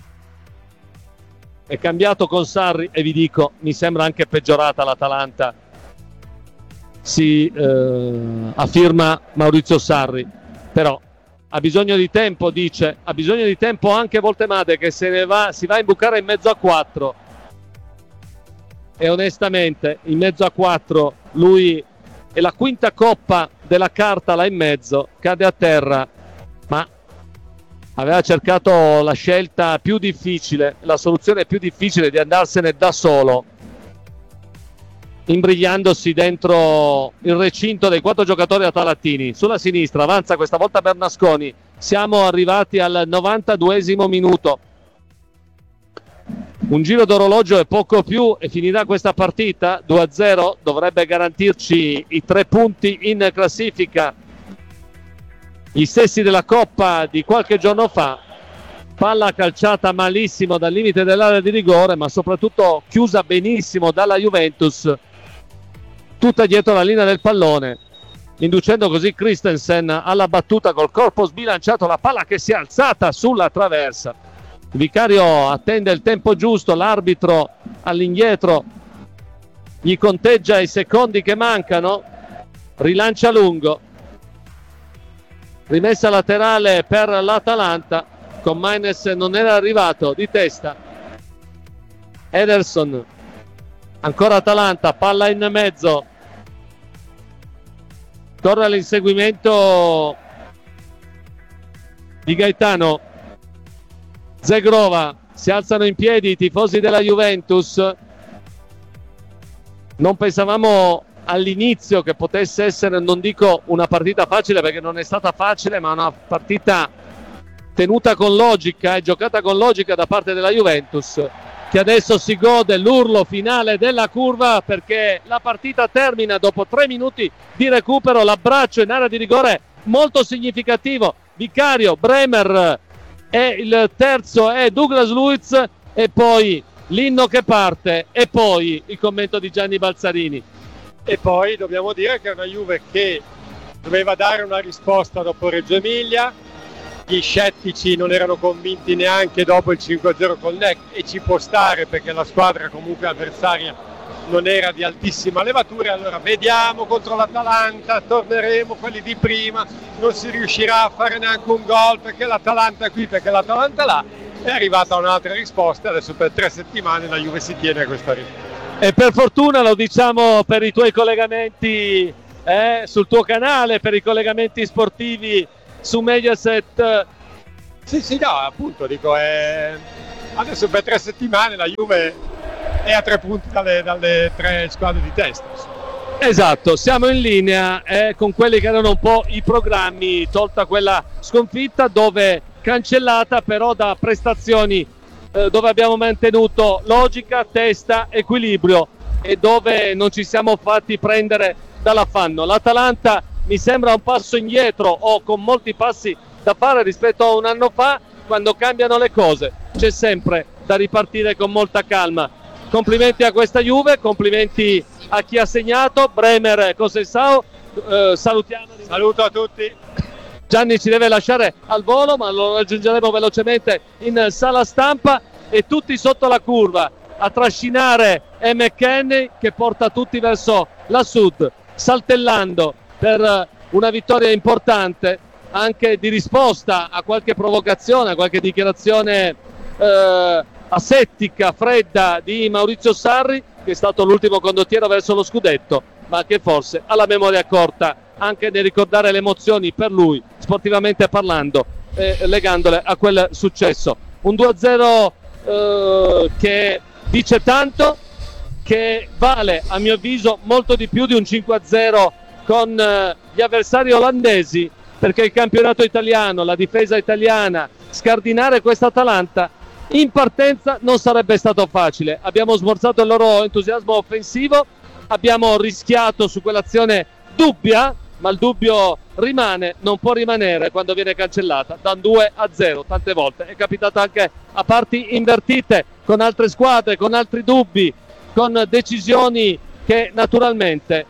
È cambiato con Sarri e vi dico, mi sembra anche peggiorata l'Atalanta. Si eh, affirma Maurizio Sarri, però ha bisogno di tempo, dice, ha bisogno di tempo anche Voltemade, che se ne va, si va a imbucare in mezzo a quattro. E onestamente in mezzo a quattro lui è la quinta coppa della carta là in mezzo, cade a terra, ma aveva cercato la scelta più difficile, la soluzione più difficile di andarsene da solo, imbrigliandosi dentro il recinto dei quattro giocatori atalantini. Sulla sinistra avanza questa volta Bernasconi, siamo arrivati al novantaduesimo minuto. Un giro d'orologio e poco più e finirà questa partita. Due a zero dovrebbe garantirci i tre punti in classifica, gli stessi della Coppa di qualche giorno fa. Palla calciata malissimo dal limite dell'area di rigore, ma soprattutto chiusa benissimo dalla Juventus, tutta dietro la linea del pallone, inducendo così Christensen alla battuta col corpo sbilanciato, la palla che si è alzata sulla traversa. Vicario attende il tempo giusto, l'arbitro all'indietro gli conteggia i secondi che mancano, rilancia lungo, rimessa laterale per l'Atalanta, con Maines non era arrivato, di testa Ederson, ancora Atalanta, palla in mezzo, torna all'inseguimento di Gaetano. Zegrova, si alzano in piedi i tifosi della Juventus. Non pensavamo all'inizio che potesse essere, non dico una partita facile perché non è stata facile, ma una partita tenuta con logica e giocata con logica da parte della Juventus, che adesso si gode l'urlo finale della curva perché la partita termina dopo tre minuti di recupero. L'abbraccio in area di rigore molto significativo. Vicario, Bremer, e il terzo è Douglas Luiz, e poi l'inno che parte e poi il commento di Gianni Balzarini. E poi dobbiamo dire che è una Juve che doveva dare una risposta dopo Reggio Emilia, gli scettici non erano convinti neanche dopo il cinque a zero col N E C, e ci può stare perché la squadra comunque avversaria non era di altissima levatura. Allora vediamo contro l'Atalanta, torneremo quelli di prima, non si riuscirà a fare neanche un gol perché l'Atalanta è qui, perché l'Atalanta là, è arrivata un'altra risposta, adesso per tre settimane la Juve si tiene a questa risposta. E per fortuna lo diciamo per i tuoi collegamenti eh, sul tuo canale, per i collegamenti sportivi su Mediaset. Sì, sì, no, appunto, dico, è... adesso per tre settimane la Juve è a tre punti dalle, dalle tre squadre di testa. Esatto, siamo in linea eh, con quelli che erano un po' i programmi, tolta quella sconfitta dove cancellata però da prestazioni eh, dove abbiamo mantenuto logica, testa, equilibrio e dove non ci siamo fatti prendere dall'affanno. L'Atalanta mi sembra un passo indietro o con molti passi da fare rispetto a un anno fa, quando cambiano le cose c'è sempre da ripartire con molta calma. Complimenti a questa Juve, complimenti a chi ha segnato, Bremer, Cosensao, eh, salutiamo. Saluto a tutti. Gianni ci deve lasciare al volo, ma lo raggiungeremo velocemente in sala stampa e tutti sotto la curva a trascinare E. McKennie che porta tutti verso la sud, saltellando per una vittoria importante, anche di risposta a qualche provocazione, a qualche dichiarazione eh, asettica, fredda di Maurizio Sarri, che è stato l'ultimo condottiero verso lo scudetto, ma che forse ha la memoria corta anche nel ricordare le emozioni per lui, sportivamente parlando, eh, legandole a quel successo. Un due a zero eh, che dice tanto, che vale a mio avviso molto di più di un cinque a zero con eh, gli avversari olandesi, perché il campionato italiano, la difesa italiana, scardinare questa Atalanta in partenza non sarebbe stato facile. Abbiamo smorzato il loro entusiasmo offensivo, abbiamo rischiato su quell'azione dubbia, ma il dubbio rimane, non può rimanere quando viene cancellata da un due a zero. Tante volte è capitato anche a parti invertite, con altre squadre, con altri dubbi, con decisioni che naturalmente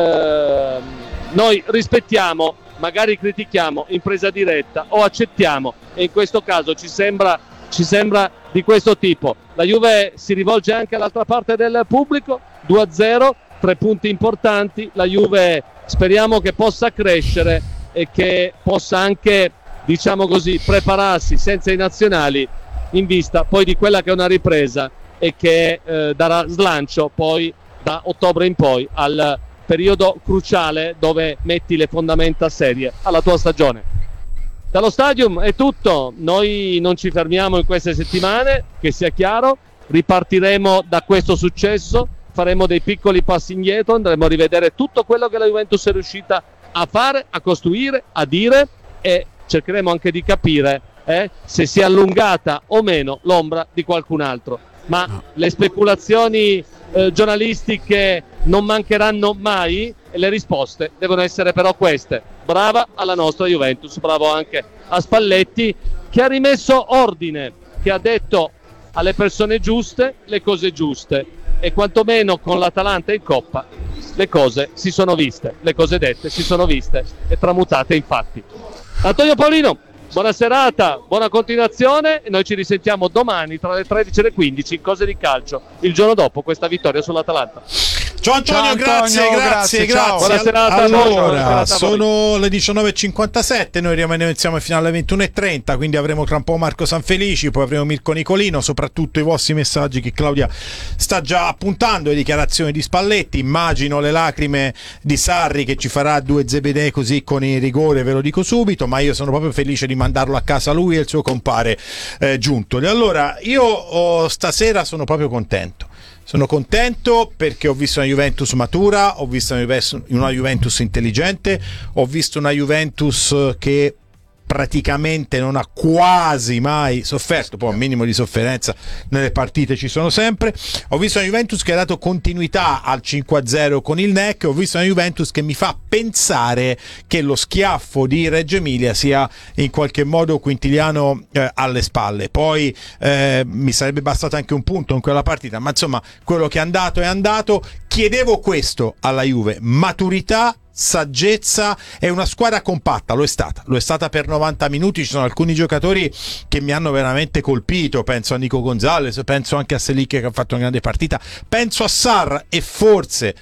eh, noi rispettiamo, magari critichiamo in presa diretta o accettiamo, e in questo caso ci sembra, ci sembra di questo tipo. La Juve si rivolge anche all'altra parte del pubblico, due a zero, tre punti importanti, la Juve speriamo che possa crescere e che possa anche, diciamo così, prepararsi senza i nazionali in vista poi di quella che è una ripresa e che eh, darà slancio poi da ottobre in poi al periodo cruciale dove metti le fondamenta serie alla tua stagione. Dallo Stadium è tutto, noi non ci fermiamo in queste settimane, che sia chiaro, ripartiremo da questo successo, faremo dei piccoli passi indietro, andremo a rivedere tutto quello che la Juventus è riuscita a fare, a costruire, a dire, e cercheremo anche di capire eh, se si è allungata o meno l'ombra di qualcun altro. Ma le speculazioni eh, giornalistiche non mancheranno mai e le risposte devono essere però queste. Brava alla nostra Juventus, bravo anche a Spalletti, che ha rimesso ordine, che ha detto alle persone giuste le cose giuste, e quantomeno con l'Atalanta in Coppa le cose si sono viste, le cose dette si sono viste e tramutate in fatti. Antonio Paolino, buona serata, buona continuazione e noi ci risentiamo domani tra le tredici e le quindici in Cose di Calcio, il giorno dopo questa vittoria sull'Atalanta. Ciao Antonio, ciao Antonio, grazie, grazie, grazie, grazie. ciao. Buona serata a allora, voi, buona serata a voi. Sono le diciannove e cinquantasette, noi rimaniamo insieme fino alle ventuno e trenta, quindi avremo tra un po' Marco Sanfelici, poi avremo Mirko Nicolino, soprattutto i vostri messaggi che Claudia sta già appuntando, le dichiarazioni di Spalletti, immagino le lacrime di Sarri che ci farà due zebedee così con il rigore, ve lo dico subito, ma io sono proprio felice di mandarlo a casa lui e il suo compare eh, Giuntoli. Allora, io oh, stasera sono proprio contento. Sono contento perché ho visto una Juventus matura, ho visto una Juventus intelligente, ho visto una Juventus che praticamente non ha quasi mai sofferto, poi un minimo di sofferenza nelle partite ci sono sempre. Ho visto una Juventus che ha dato continuità al cinque a zero con il N E C, ho visto una Juventus che mi fa pensare che lo schiaffo di Reggio Emilia sia in qualche modo quintiliano eh, alle spalle. Poi eh, mi sarebbe bastato anche un punto in quella partita, ma insomma quello che è andato è andato. Chiedevo questo alla Juve: maturità, saggezza, è una squadra compatta, lo è stata, lo è stata per novanta minuti. Ci sono alcuni giocatori che mi hanno veramente colpito, penso a Nico Gonzalez, penso anche a Selic che ha fatto una grande partita, penso a Sarr e forse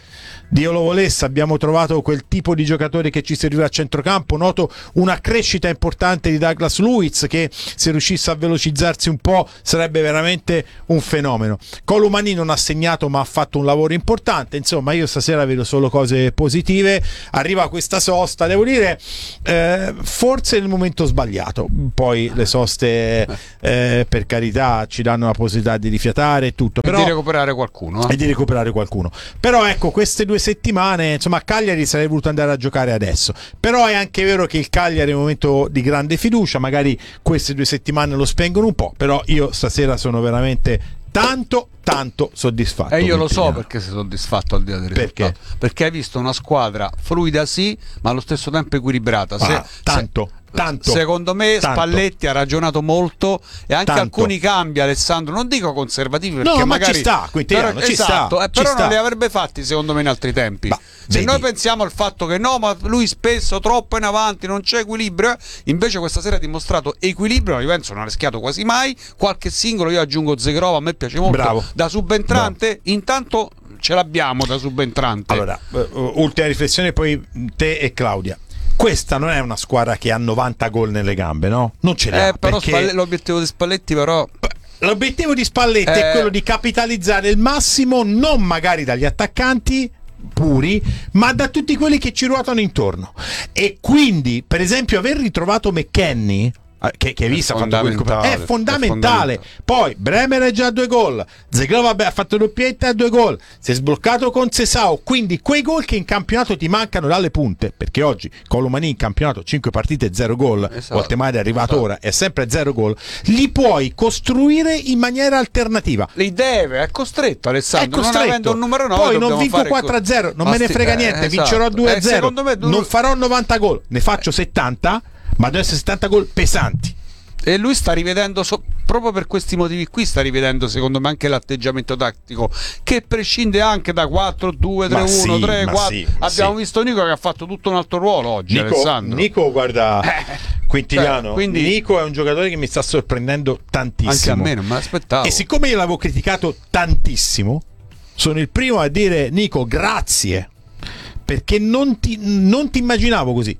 Dio lo volesse, abbiamo trovato quel tipo di giocatore che ci serviva a centrocampo. Noto una crescita importante di Douglas Luiz, che se riuscisse a velocizzarsi un po' sarebbe veramente un fenomeno. Kolo Muani non ha segnato ma ha fatto un lavoro importante. Insomma, io stasera vedo solo cose positive. Arriva questa sosta, devo dire eh, forse nel momento sbagliato. Poi le soste eh, per carità ci danno la possibilità di rifiatare e tutto, però, e di recuperare qualcuno eh? e di recuperare qualcuno. Però ecco, queste due settimane, insomma, a Cagliari sarei voluto andare a giocare adesso. Però è anche vero che il Cagliari è un momento di grande fiducia, magari queste due settimane lo spengono un po', però io stasera sono veramente tanto tanto soddisfatto. E io lo so perché sei soddisfatto al di là del risultato. Perché? Perché hai visto una squadra fluida sì, ma allo stesso tempo equilibrata. Se, ah, tanto se, Tanto, secondo me tanto. Spalletti ha ragionato molto e anche Tanto. alcuni cambi, Alessandro, non dico conservativi perché no, magari ma ci sta, Quintiliano, però, ci esatto, sta, eh, però ci non sta. li avrebbe fatti secondo me in altri tempi. Bah, se vedi. noi pensiamo al fatto che no, ma lui spesso troppo in avanti, non c'è equilibrio, invece questa sera ha dimostrato equilibrio. La Juventus non ha rischiato quasi mai, qualche singolo, io aggiungo Zegrova, a me piace molto. Bravo. Da subentrante Bravo. Intanto ce l'abbiamo da subentrante. Allora, uh, ultima riflessione, poi te e Claudia. Questa non è una squadra che ha novanta gol nelle gambe, no? Non ce l'ha. Eh, però perché... Spalle- l'obiettivo di Spalletti però... L'obiettivo di Spalletti eh... è quello di capitalizzare il massimo, non magari dagli attaccanti puri, ma da tutti quelli che ci ruotano intorno. E quindi, per esempio, aver ritrovato McKennie, che, che hai visto, è, ha fatto quel... fondamentale, è, fondamentale. è fondamentale. Poi Bremer è già a due gol, Zegrova ha fatto doppietta a due gol, si è sbloccato con Sesao, quindi quei gol che in campionato ti mancano dalle punte, perché oggi Kolo Muani in campionato cinque partite zero gol, esatto, Voltemade è arrivato esatto. ora, è sempre zero gol, li puoi costruire in maniera alternativa. Li deve, è costretto Alessandro, È costretto. non avendo un numero nove. Poi non vinco quattro a zero, non me ne frega niente, eh, esatto. vincerò due a zero, eh, me, tu... non farò novanta gol, ne faccio settanta, ma devono essere settanta gol pesanti. E lui sta rivedendo, so, proprio per questi motivi qui, sta rivedendo secondo me anche l'atteggiamento tattico, che prescinde anche da quattro due tre uno tre quattro. Sì, abbiamo sì. visto Nico che ha fatto tutto un altro ruolo oggi. Nico, Alessandro Nico guarda, eh, Quintiliano, cioè, quindi, Nico è un giocatore che mi sta sorprendendo tantissimo. Anche a me, non me l'aspettavo. E siccome io l'avevo criticato tantissimo, sono il primo a dire Nico grazie, perché non ti, non ti immaginavo così.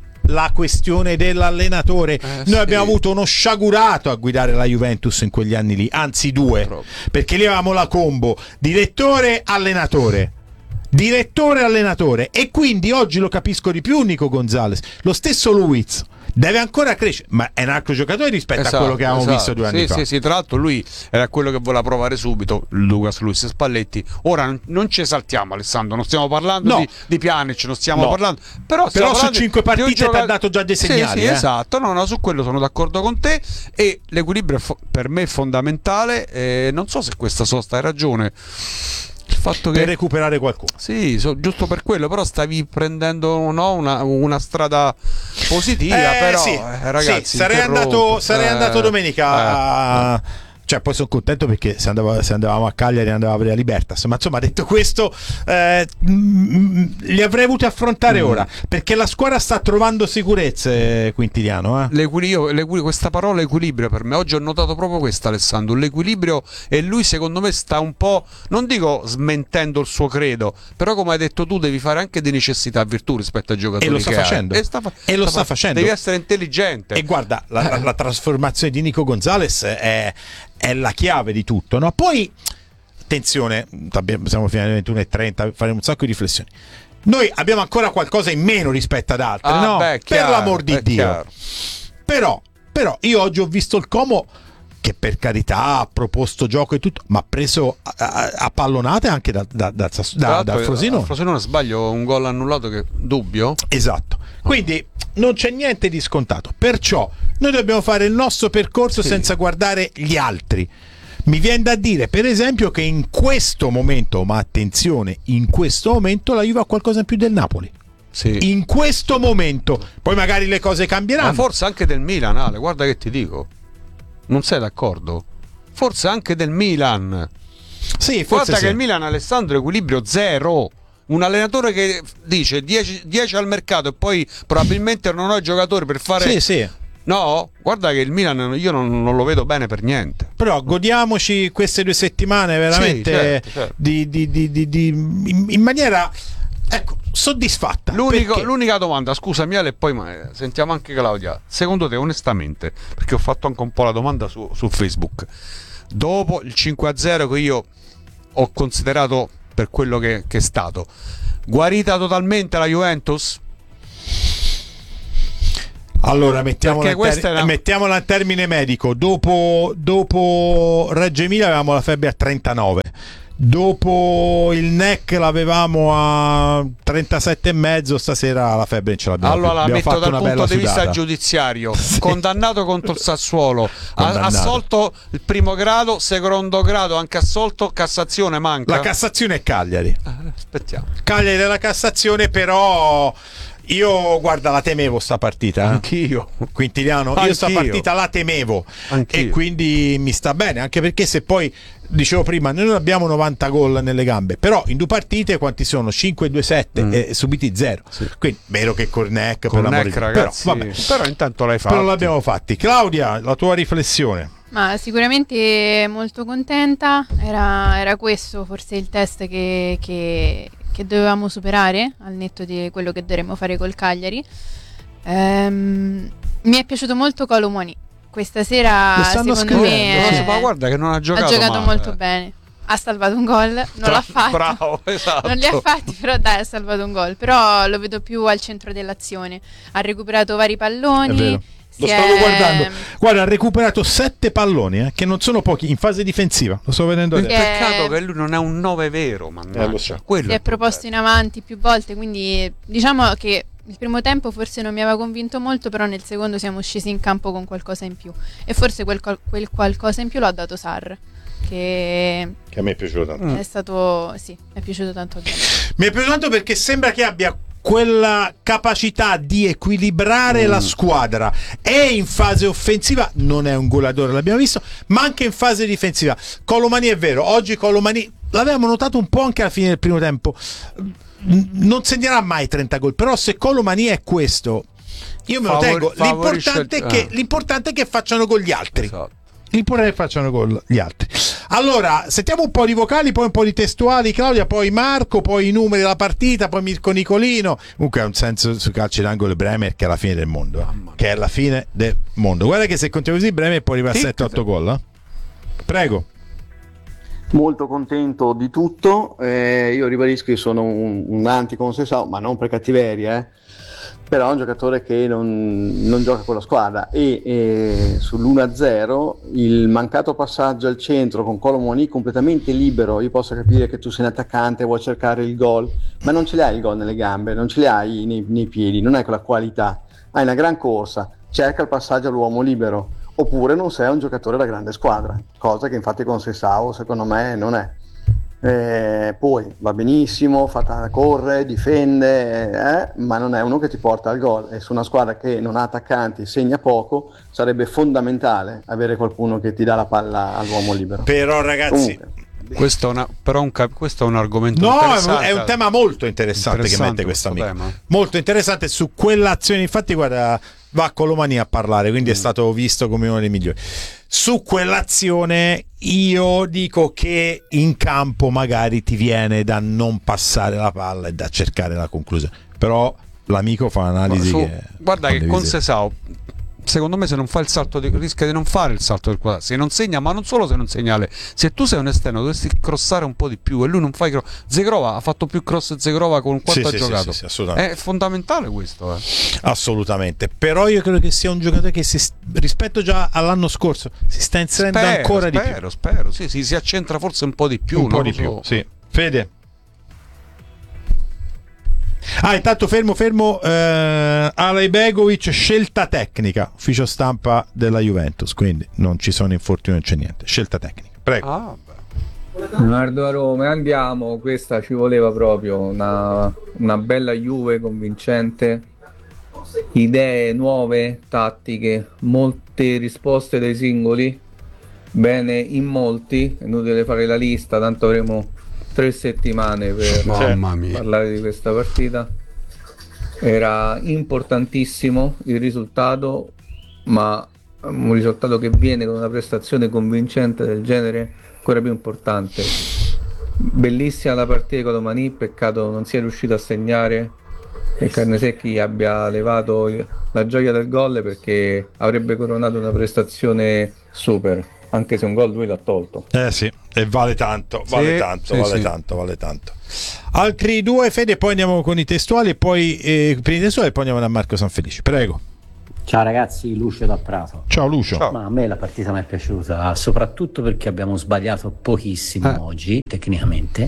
La questione dell'allenatore, eh, noi sì. abbiamo avuto uno sciagurato a guidare la Juventus in quegli anni lì, anzi due, Troppo. Perché lì avevamo la combo direttore allenatore direttore allenatore e quindi oggi lo capisco di più Nico Gonzalez. Lo stesso Luiz deve ancora crescere, ma è un altro giocatore rispetto esatto, a quello che avevamo esatto. visto due anni sì, fa. Sì, sì, tra l'altro lui era quello che voleva provare subito, Lucas Luiz Spalletti. Ora non ci esaltiamo Alessandro, non stiamo parlando no. di, di Pjanic, non stiamo no. parlando però, stiamo però parlando su cinque partite gioca... ti ha dato già dei segnali. Sì, sì eh? esatto, no, no, su quello sono d'accordo con te e l'equilibrio fo- per me è fondamentale e non so se questa sosta hai ragione. Il fatto che... per recuperare qualcuno. Sì, so, giusto per quello, però stavi prendendo no, una, una strada positiva, eh, però sì, eh, ragazzi, sì, sarei andato, sarei eh, andato domenica eh, a... eh. Cioè, poi sono contento perché se, andavo, se andavamo a Cagliari andavo a vedere la Libertas, ma insomma, detto questo, eh, mh, li avrei avuti affrontare mm. ora, perché la squadra sta trovando sicurezze, Quintiliano. Eh? L'equilibrio, l'equilibrio, questa parola equilibrio per me, oggi ho notato proprio questo, Alessandro, l'equilibrio, e lui secondo me sta un po', non dico smentendo il suo credo, però come hai detto tu devi fare anche di necessità virtù rispetto ai giocatori e lo sta che facendo. E, sta fa- e lo sta, sta facendo. Devi essere intelligente. E guarda, la, la, la trasformazione di Nico Gonzalez è... è la chiave di tutto, no? Poi attenzione, siamo fino alle ventuno e trenta, faremo un sacco di riflessioni. Noi abbiamo ancora qualcosa in meno rispetto ad altri, ah, no? Beh, chiaro, per l'amor di Dio. Chiaro. Però, però io oggi ho visto il Como che per carità ha proposto gioco e tutto, ma ha preso a, a, a pallonate anche da, da, da, da, da Frosinone. A Frosinone sbaglio un gol annullato che dubbio. Esatto. Quindi non c'è niente di scontato. Perciò noi dobbiamo fare il nostro percorso sì. senza guardare gli altri. Mi viene da dire, per esempio, che in questo momento, ma attenzione, in questo momento la Juve ha qualcosa in più del Napoli. Sì. In questo momento. Poi magari le cose cambieranno. Ma forse anche del Milan, Ale, guarda che ti dico. Non sei d'accordo? Forse anche del Milan. Sì, forse guarda sì. che il Milan, Alessandro, equilibrio zero. Un allenatore che dice dieci al mercato e poi probabilmente non ho i giocatori per fare... Sì, sì. No, guarda che il Milan io non, non lo vedo bene per niente. Però godiamoci queste due settimane veramente sì, certo, certo. Di, di, di, di, di, in, in maniera ecco, soddisfatta. L'unico- perché? l'unica domanda, scusa Miele, e poi ma, sentiamo anche Claudia. Secondo te, onestamente, perché ho fatto anche un po' la domanda su, su Facebook, dopo il cinque a zero che io ho considerato per quello che, che è stato, guarita totalmente la Juventus? Allora, mettiamola Perché in, ter- questa è una- mettiamola in termine medico. Dopo, dopo Reggio Emilia avevamo la febbre a trentanove. Dopo il N E C l'avevamo a trentasette e mezzo. Stasera la febbre non ce l'abbiamo Allora più. la Abbiamo metto fatto dal una punto bella di vista sudata. giudiziario. Sì. Condannato contro il Sassuolo, ha Condannato. assolto il primo grado, secondo grado anche assolto, Cassazione manca. La Cassazione è Cagliari. Eh, aspettiamo. Cagliari della Cassazione, però io guarda la temevo sta partita. eh. Anch'io. Quintiliano, io Anch'io. sta partita la temevo. Anch'io. E quindi mi sta bene, anche perché se poi dicevo prima, noi non abbiamo novanta gol nelle gambe, però in due partite quanti sono? cinque, due, sette Mm. e subiti zero. Sì. Quindi vero che Cornec, per Con l'amore Neck, di Dio. ragazzi, però, vabbè, però intanto l'hai fatto. però l'abbiamo fatti. Claudia, la tua riflessione. Ma sicuramente molto contenta, era, era questo forse il test che, che- che dovevamo superare al netto di quello che dovremmo fare col Cagliari. Ehm, mi è piaciuto molto Colomoni, questa sera Lo stanno secondo scrivendo, me sì. è- Ma guarda che non ha giocato ha giocato male. molto bene, ha salvato un gol, non Tra- l'ha fatto. Bravo, esatto. Non li ha fatti, però dai, ha salvato un gol. Però lo vedo più al centro dell'azione. Ha recuperato vari palloni. È vero. si Lo è- stavo guardando. Guarda, ha recuperato sette palloni, eh, che non sono pochi, in fase difensiva. Lo sto vedendo Il adesso. Che- peccato che lui non è un nove vero, mannaggia. Eh, lo so. Quello Si è è il problema. proposto in avanti più volte. Quindi diciamo che il primo tempo forse non mi aveva convinto molto, però nel secondo siamo scesi in campo con qualcosa in più. E forse quel, qual- quel qualcosa in più l'ha dato Sarr, che Che a me è piaciuto tanto. Mm. è stato, sì, mi è piaciuto tanto a me. Mi è piaciuto tanto perché sembra che abbia quella capacità di equilibrare Mm. la squadra. È in fase offensiva, non è un goleadore, l'abbiamo visto, ma anche in fase difensiva. Colomani è vero, oggi Colomani l'avevamo notato un po' anche alla fine del primo tempo. N- Non segnerà mai trenta gol, però se Colomani è questo, io me lo Favor- tengo. favorisce L'importante, il- è che, ah. l'importante è che facciano gol gli altri. Esatto. L'importante è che facciano gol gli altri. Allora, sentiamo un po' di vocali, poi un po' di testuali, Claudia, poi Marco, poi i numeri della partita, poi Mirko Nicolino. Comunque ha un senso su calci d'angolo Bremer che è la fine del mondo. eh. Che è la fine del mondo. Guarda che se continua così Bremer può arrivare a Sì, sette otto gol. eh. Prego. Molto contento di tutto, eh, io ribadisco che sono un, un anti-Consesao, ma non per cattiveria, eh. Però è un giocatore che non, non gioca con la squadra e, e sull'uno a zero il mancato passaggio al centro con Colomoni completamente libero, io posso capire che tu sei un attaccante e vuoi cercare il gol, ma non ce li hai il gol nelle gambe, non ce li hai nei, nei piedi, non hai quella qualità, hai una gran corsa, cerca il passaggio all'uomo libero, oppure non sei un giocatore da grande squadra, cosa che infatti con Sessao secondo me non è. Eh, poi va benissimo, fa t- corre, difende, eh, ma non è uno che ti porta al gol, e su una squadra che non ha attaccanti, segna poco, sarebbe fondamentale avere qualcuno che ti dà la palla all'uomo libero. Però ragazzi, Comunque, Questo è, una, però un cap- questo è un argomento no, è un, interessante. è un tema molto interessante, che mette questo amico. tema. Molto interessante su quell'azione. Infatti, guarda, va a Colomani a parlare, quindi è stato visto come uno dei migliori. Su quell'azione io dico che in campo magari ti viene da non passare la palla e da cercare la conclusione. Però l'amico fa un'analisi Su- che guarda che con condivisibile. Sesao, secondo me, se non fa il salto di, rischia di non fare il salto del quadrato, se non segna, ma non solo se non segnale, se tu sei un esterno dovresti crossare un po' di più e lui non fa i cross. Zegrova ha fatto più cross Zegrova con quanto Sì, ha sì, sì, giocato. sì, sì, assolutamente. È fondamentale questo, eh. Assolutamente. Però io credo che sia un giocatore che si, rispetto già all'anno scorso si sta inserendo Spero, ancora di più. spero, spero, sì, sì, si accentra forse un po' di più, Un po' non di lo più, so. sì. Fede. Ah, intanto fermo, fermo. Eh, Alej Begovic, scelta tecnica, ufficio stampa della Juventus. Quindi non ci sono infortuni, non c'è niente. Scelta tecnica. Prego. Ah, beh. Leonardo a Roma, andiamo, questa ci voleva proprio, una, una bella Juve convincente, idee nuove, tattiche, molte risposte dai singoli, bene in molti, è inutile fare la lista, tanto avremo tre settimane per Mamma mia. parlare di questa partita. Era importantissimo il risultato, ma un risultato che viene con una prestazione convincente del genere ancora più importante. bellissima la partita di Colomani, peccato non sia riuscito a segnare e Carnesecchi abbia levato la gioia del gol, perché avrebbe coronato una prestazione super, anche se un gol lui l'ha tolto. Eh sì, e vale tanto, vale Sì, tanto, sì, vale sì. tanto, vale tanto. Altri due, Fede, poi andiamo con i testuali e poi eh, per i testuali e poi andiamo da Marco Sanfelice. Prego. Ciao ragazzi, Lucio da Prato. Ciao Lucio. Ciao. Ma a me la partita mi è piaciuta soprattutto perché abbiamo sbagliato pochissimo Eh. oggi tecnicamente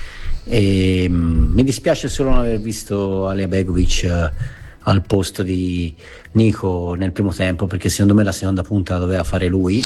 e mm, mi dispiace solo non aver visto Alija Begovic eh, al posto di Nico nel primo tempo, perché secondo me la seconda punta la doveva fare lui.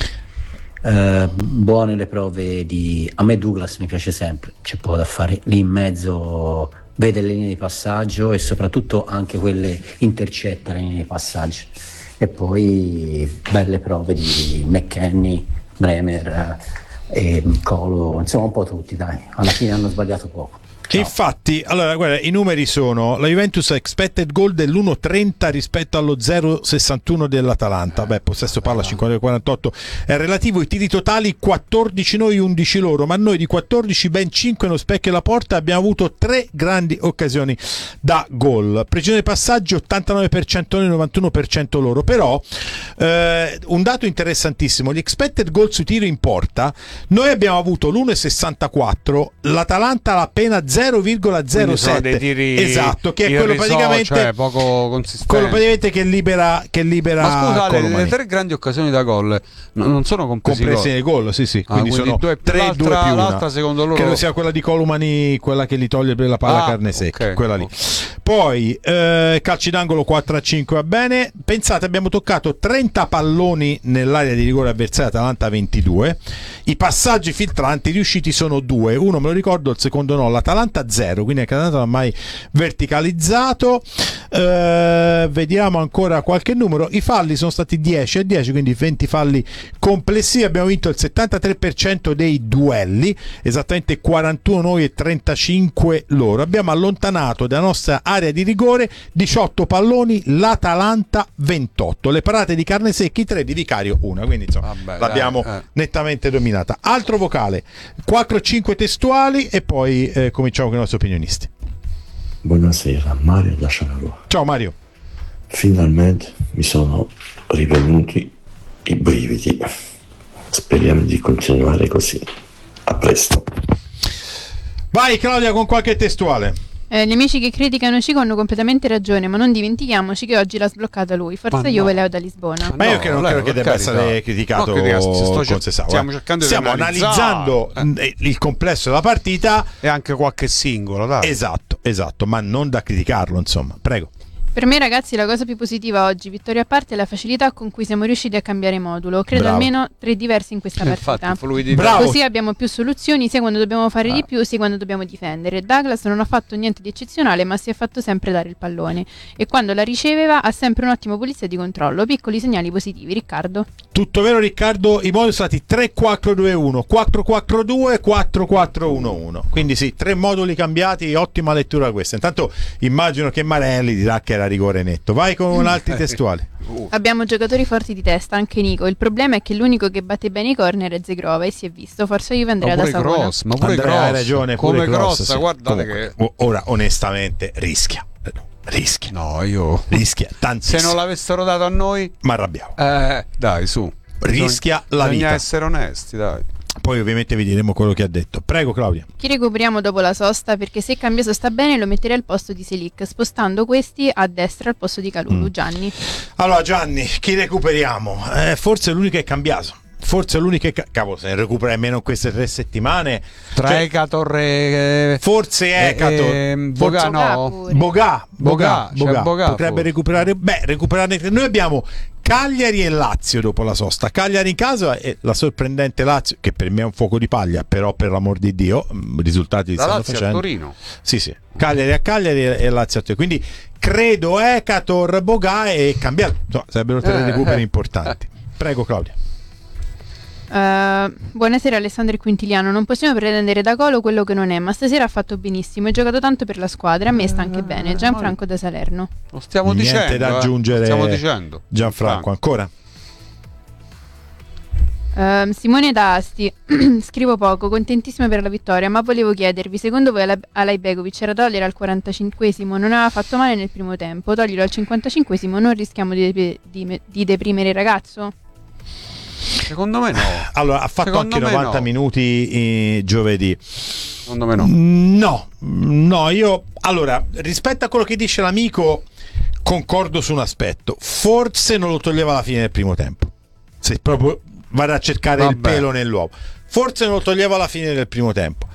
Eh, buone le prove di... A me Douglas mi piace sempre, c'è poco da fare lì in mezzo, vede le linee di passaggio e soprattutto anche quelle intercetta le linee di passaggio. E poi belle prove di McKennie, Bremer eh, e Colo, insomma un po' tutti, dai, alla fine hanno sbagliato poco. Ciao. Infatti, allora, guarda, i numeri sono: la Juventus ha expected goal dell'uno virgola trenta rispetto allo zero virgola sessantuno dell'Atalanta. Beh, possesso palla cinquanta virgola quarantotto è relativo. I tiri totali quattordici noi, undici loro, ma noi di quattordici ben cinque nello specchio e la porta. Abbiamo avuto tre grandi occasioni da gol. Precisione di passaggio ottantanove per cento noi, novantuno per cento loro. Però eh, un dato interessantissimo: gli expected goal sui tiri in porta, noi abbiamo avuto l'uno virgola sessantaquattro, l'Atalanta l'ha appena zero virgola zero sette, dei tiri esatto, che è quello irrisori, praticamente, cioè poco consistenti. quello praticamente che libera che libera Ma scusa, le, Colomani. le tre grandi occasioni da gol no- non sono compresi compresi gol. nei gol, sì sì, Ah, quindi, quindi sono due più tre, l'altra- due più una. l'altra secondo loro- Credo sia quella di Colomani, quella che gli toglie la palla Ah, a carne secca, ok, quella lì. ok. Poi eh, calci d'angolo quattro a cinque, va bene. Pensate, abbiamo toccato trenta palloni nell'area di rigore avversaria, Atalanta ventidue. I passaggi filtranti riusciti sono due, uno me lo ricordo, il secondo no. L'Atalanta zero, quindi anche l'Atalanta non ha mai verticalizzato. Eh, vediamo ancora qualche numero. I falli sono stati dieci a dieci, quindi venti falli complessivi. Abbiamo vinto il settantatré per cento dei duelli, esattamente quarantuno noi e trentacinque loro. Abbiamo allontanato dalla nostra area di rigore diciotto palloni, l'Atalanta ventotto. Le parate di Carnesecchi tre, di Vicario una, quindi insomma Vabbè, l'abbiamo dai, eh. nettamente dominata. Altro vocale, quattro cinque testuali e poi eh, cominciamo con i nostri opinionisti. Buonasera, Mario da Sciarro. Ciao Mario. Finalmente mi sono rivenuti i brividi. Speriamo di continuare così. A presto. Vai Claudia con qualche testuale. Eh, gli amici che criticano Cico hanno completamente ragione, ma non dimentichiamoci che oggi l'ha sbloccata lui. Forza Ma Juve no. Leo da Lisbona. Ma io No, credo, non Leo, credo che per debba carità. essere criticato No, critica- sto con cer- Sessao, stiamo eh. cercando di Stiamo analizzare, analizzando eh. mh, il complesso della partita. E anche qualche singolo, dai. Esatto, esatto, ma non da criticarlo, insomma. Prego. Per me ragazzi la cosa più positiva oggi, vittoria a parte, è la facilità con cui siamo riusciti a cambiare modulo. Credo Bravo. almeno tre diversi in questa partita. Infatti, fluidità. Bravo. Così abbiamo più soluzioni sia quando dobbiamo fare Ah. di più sia quando dobbiamo difendere. Douglas non ha fatto niente di eccezionale, ma si è fatto sempre dare il pallone e quando la riceveva ha sempre un ottimo pulizia di controllo. Piccoli segnali positivi. Riccardo? Tutto vero Riccardo, i moduli sono stati tre quattro due uno, quattro quattro due, quattro quattro uno uno. Quindi sì, tre moduli cambiati, ottima lettura questa. Intanto immagino che Marelli dirà che era rigore netto. Vai con altri testuali. Abbiamo giocatori forti di testa, anche Nico. Il problema è che l'unico che batte bene i corner è Zegrova e si è visto. Forza Juve, Andrea Ma da pure Savona. Cross, ma pure Andrea, Cross. hai ragione, Come pure Cross, Cross, sì. guardate Comunque, che o- ora onestamente rischia. Rischia. no, io Rischia se tantissimo. non l'avessero dato a noi, Ma arrabbiamo. eh, dai, su. Rischia la Bisogna vita. essere onesti, dai. Poi ovviamente vi diremo quello che ha detto. Prego Claudia. Chi recuperiamo dopo la sosta? Perché se Cambiaso sta bene lo metterei al posto di Selic, spostando questi a destra al posto di Calulu. Mm. Gianni? Allora Gianni, chi recuperiamo? Eh, forse l'unico è Cambiaso. Forse l'unico è ca- cavolo, se ne recupera almeno in queste tre settimane. Tra Cioè, Ecator e forse Ecator, e- e- forse- Boga, no. pure. Boga, Boga, Boga, c'è Boga. Boga, potrebbe forse. recuperare. Beh, recuperare. Noi abbiamo Cagliari e Lazio dopo la sosta. Cagliari in casa e la sorprendente Lazio, che per me è un fuoco di paglia, però per l'amor di Dio, mh, risultati li Da stanno Lazio a facendo. Torino. Sì, sì. Cagliari a Cagliari e e Lazio a Torino. Quindi credo Ecator, Boga e cambiato. No, sarebbero tre Eh, recuperi eh. importanti. Prego Claudia. Uh, buonasera Alessandro e Quintiliano. Non possiamo pretendere da Colo quello che non è, ma stasera ha fatto benissimo. Ha giocato tanto per la squadra. A me sta anche bene. Gianfranco da Salerno. Lo stiamo Niente dicendo. da eh. aggiungere. Lo stiamo dicendo. Gianfranco, ancora? Uh, Uh, Simone da Asti, scrivo poco, contentissimo per la vittoria, ma volevo chiedervi, secondo voi Ala- Alajbegovic era togliere al quarantacinquesimo, non aveva fatto male nel primo tempo, toglierlo al cinquantacinquesimo, non rischiamo di, de- di, di deprimere il ragazzo? Secondo me no. Allora, ha fatto Secondo anche me novanta no. minuti eh, giovedì. Secondo me no. No, no, io allora, rispetto a quello che dice l'amico, concordo su un aspetto. Forse non lo toglieva alla fine del primo tempo. Se proprio vado a cercare Vabbè. il pelo nell'uovo. Forse non lo toglieva alla fine del primo tempo.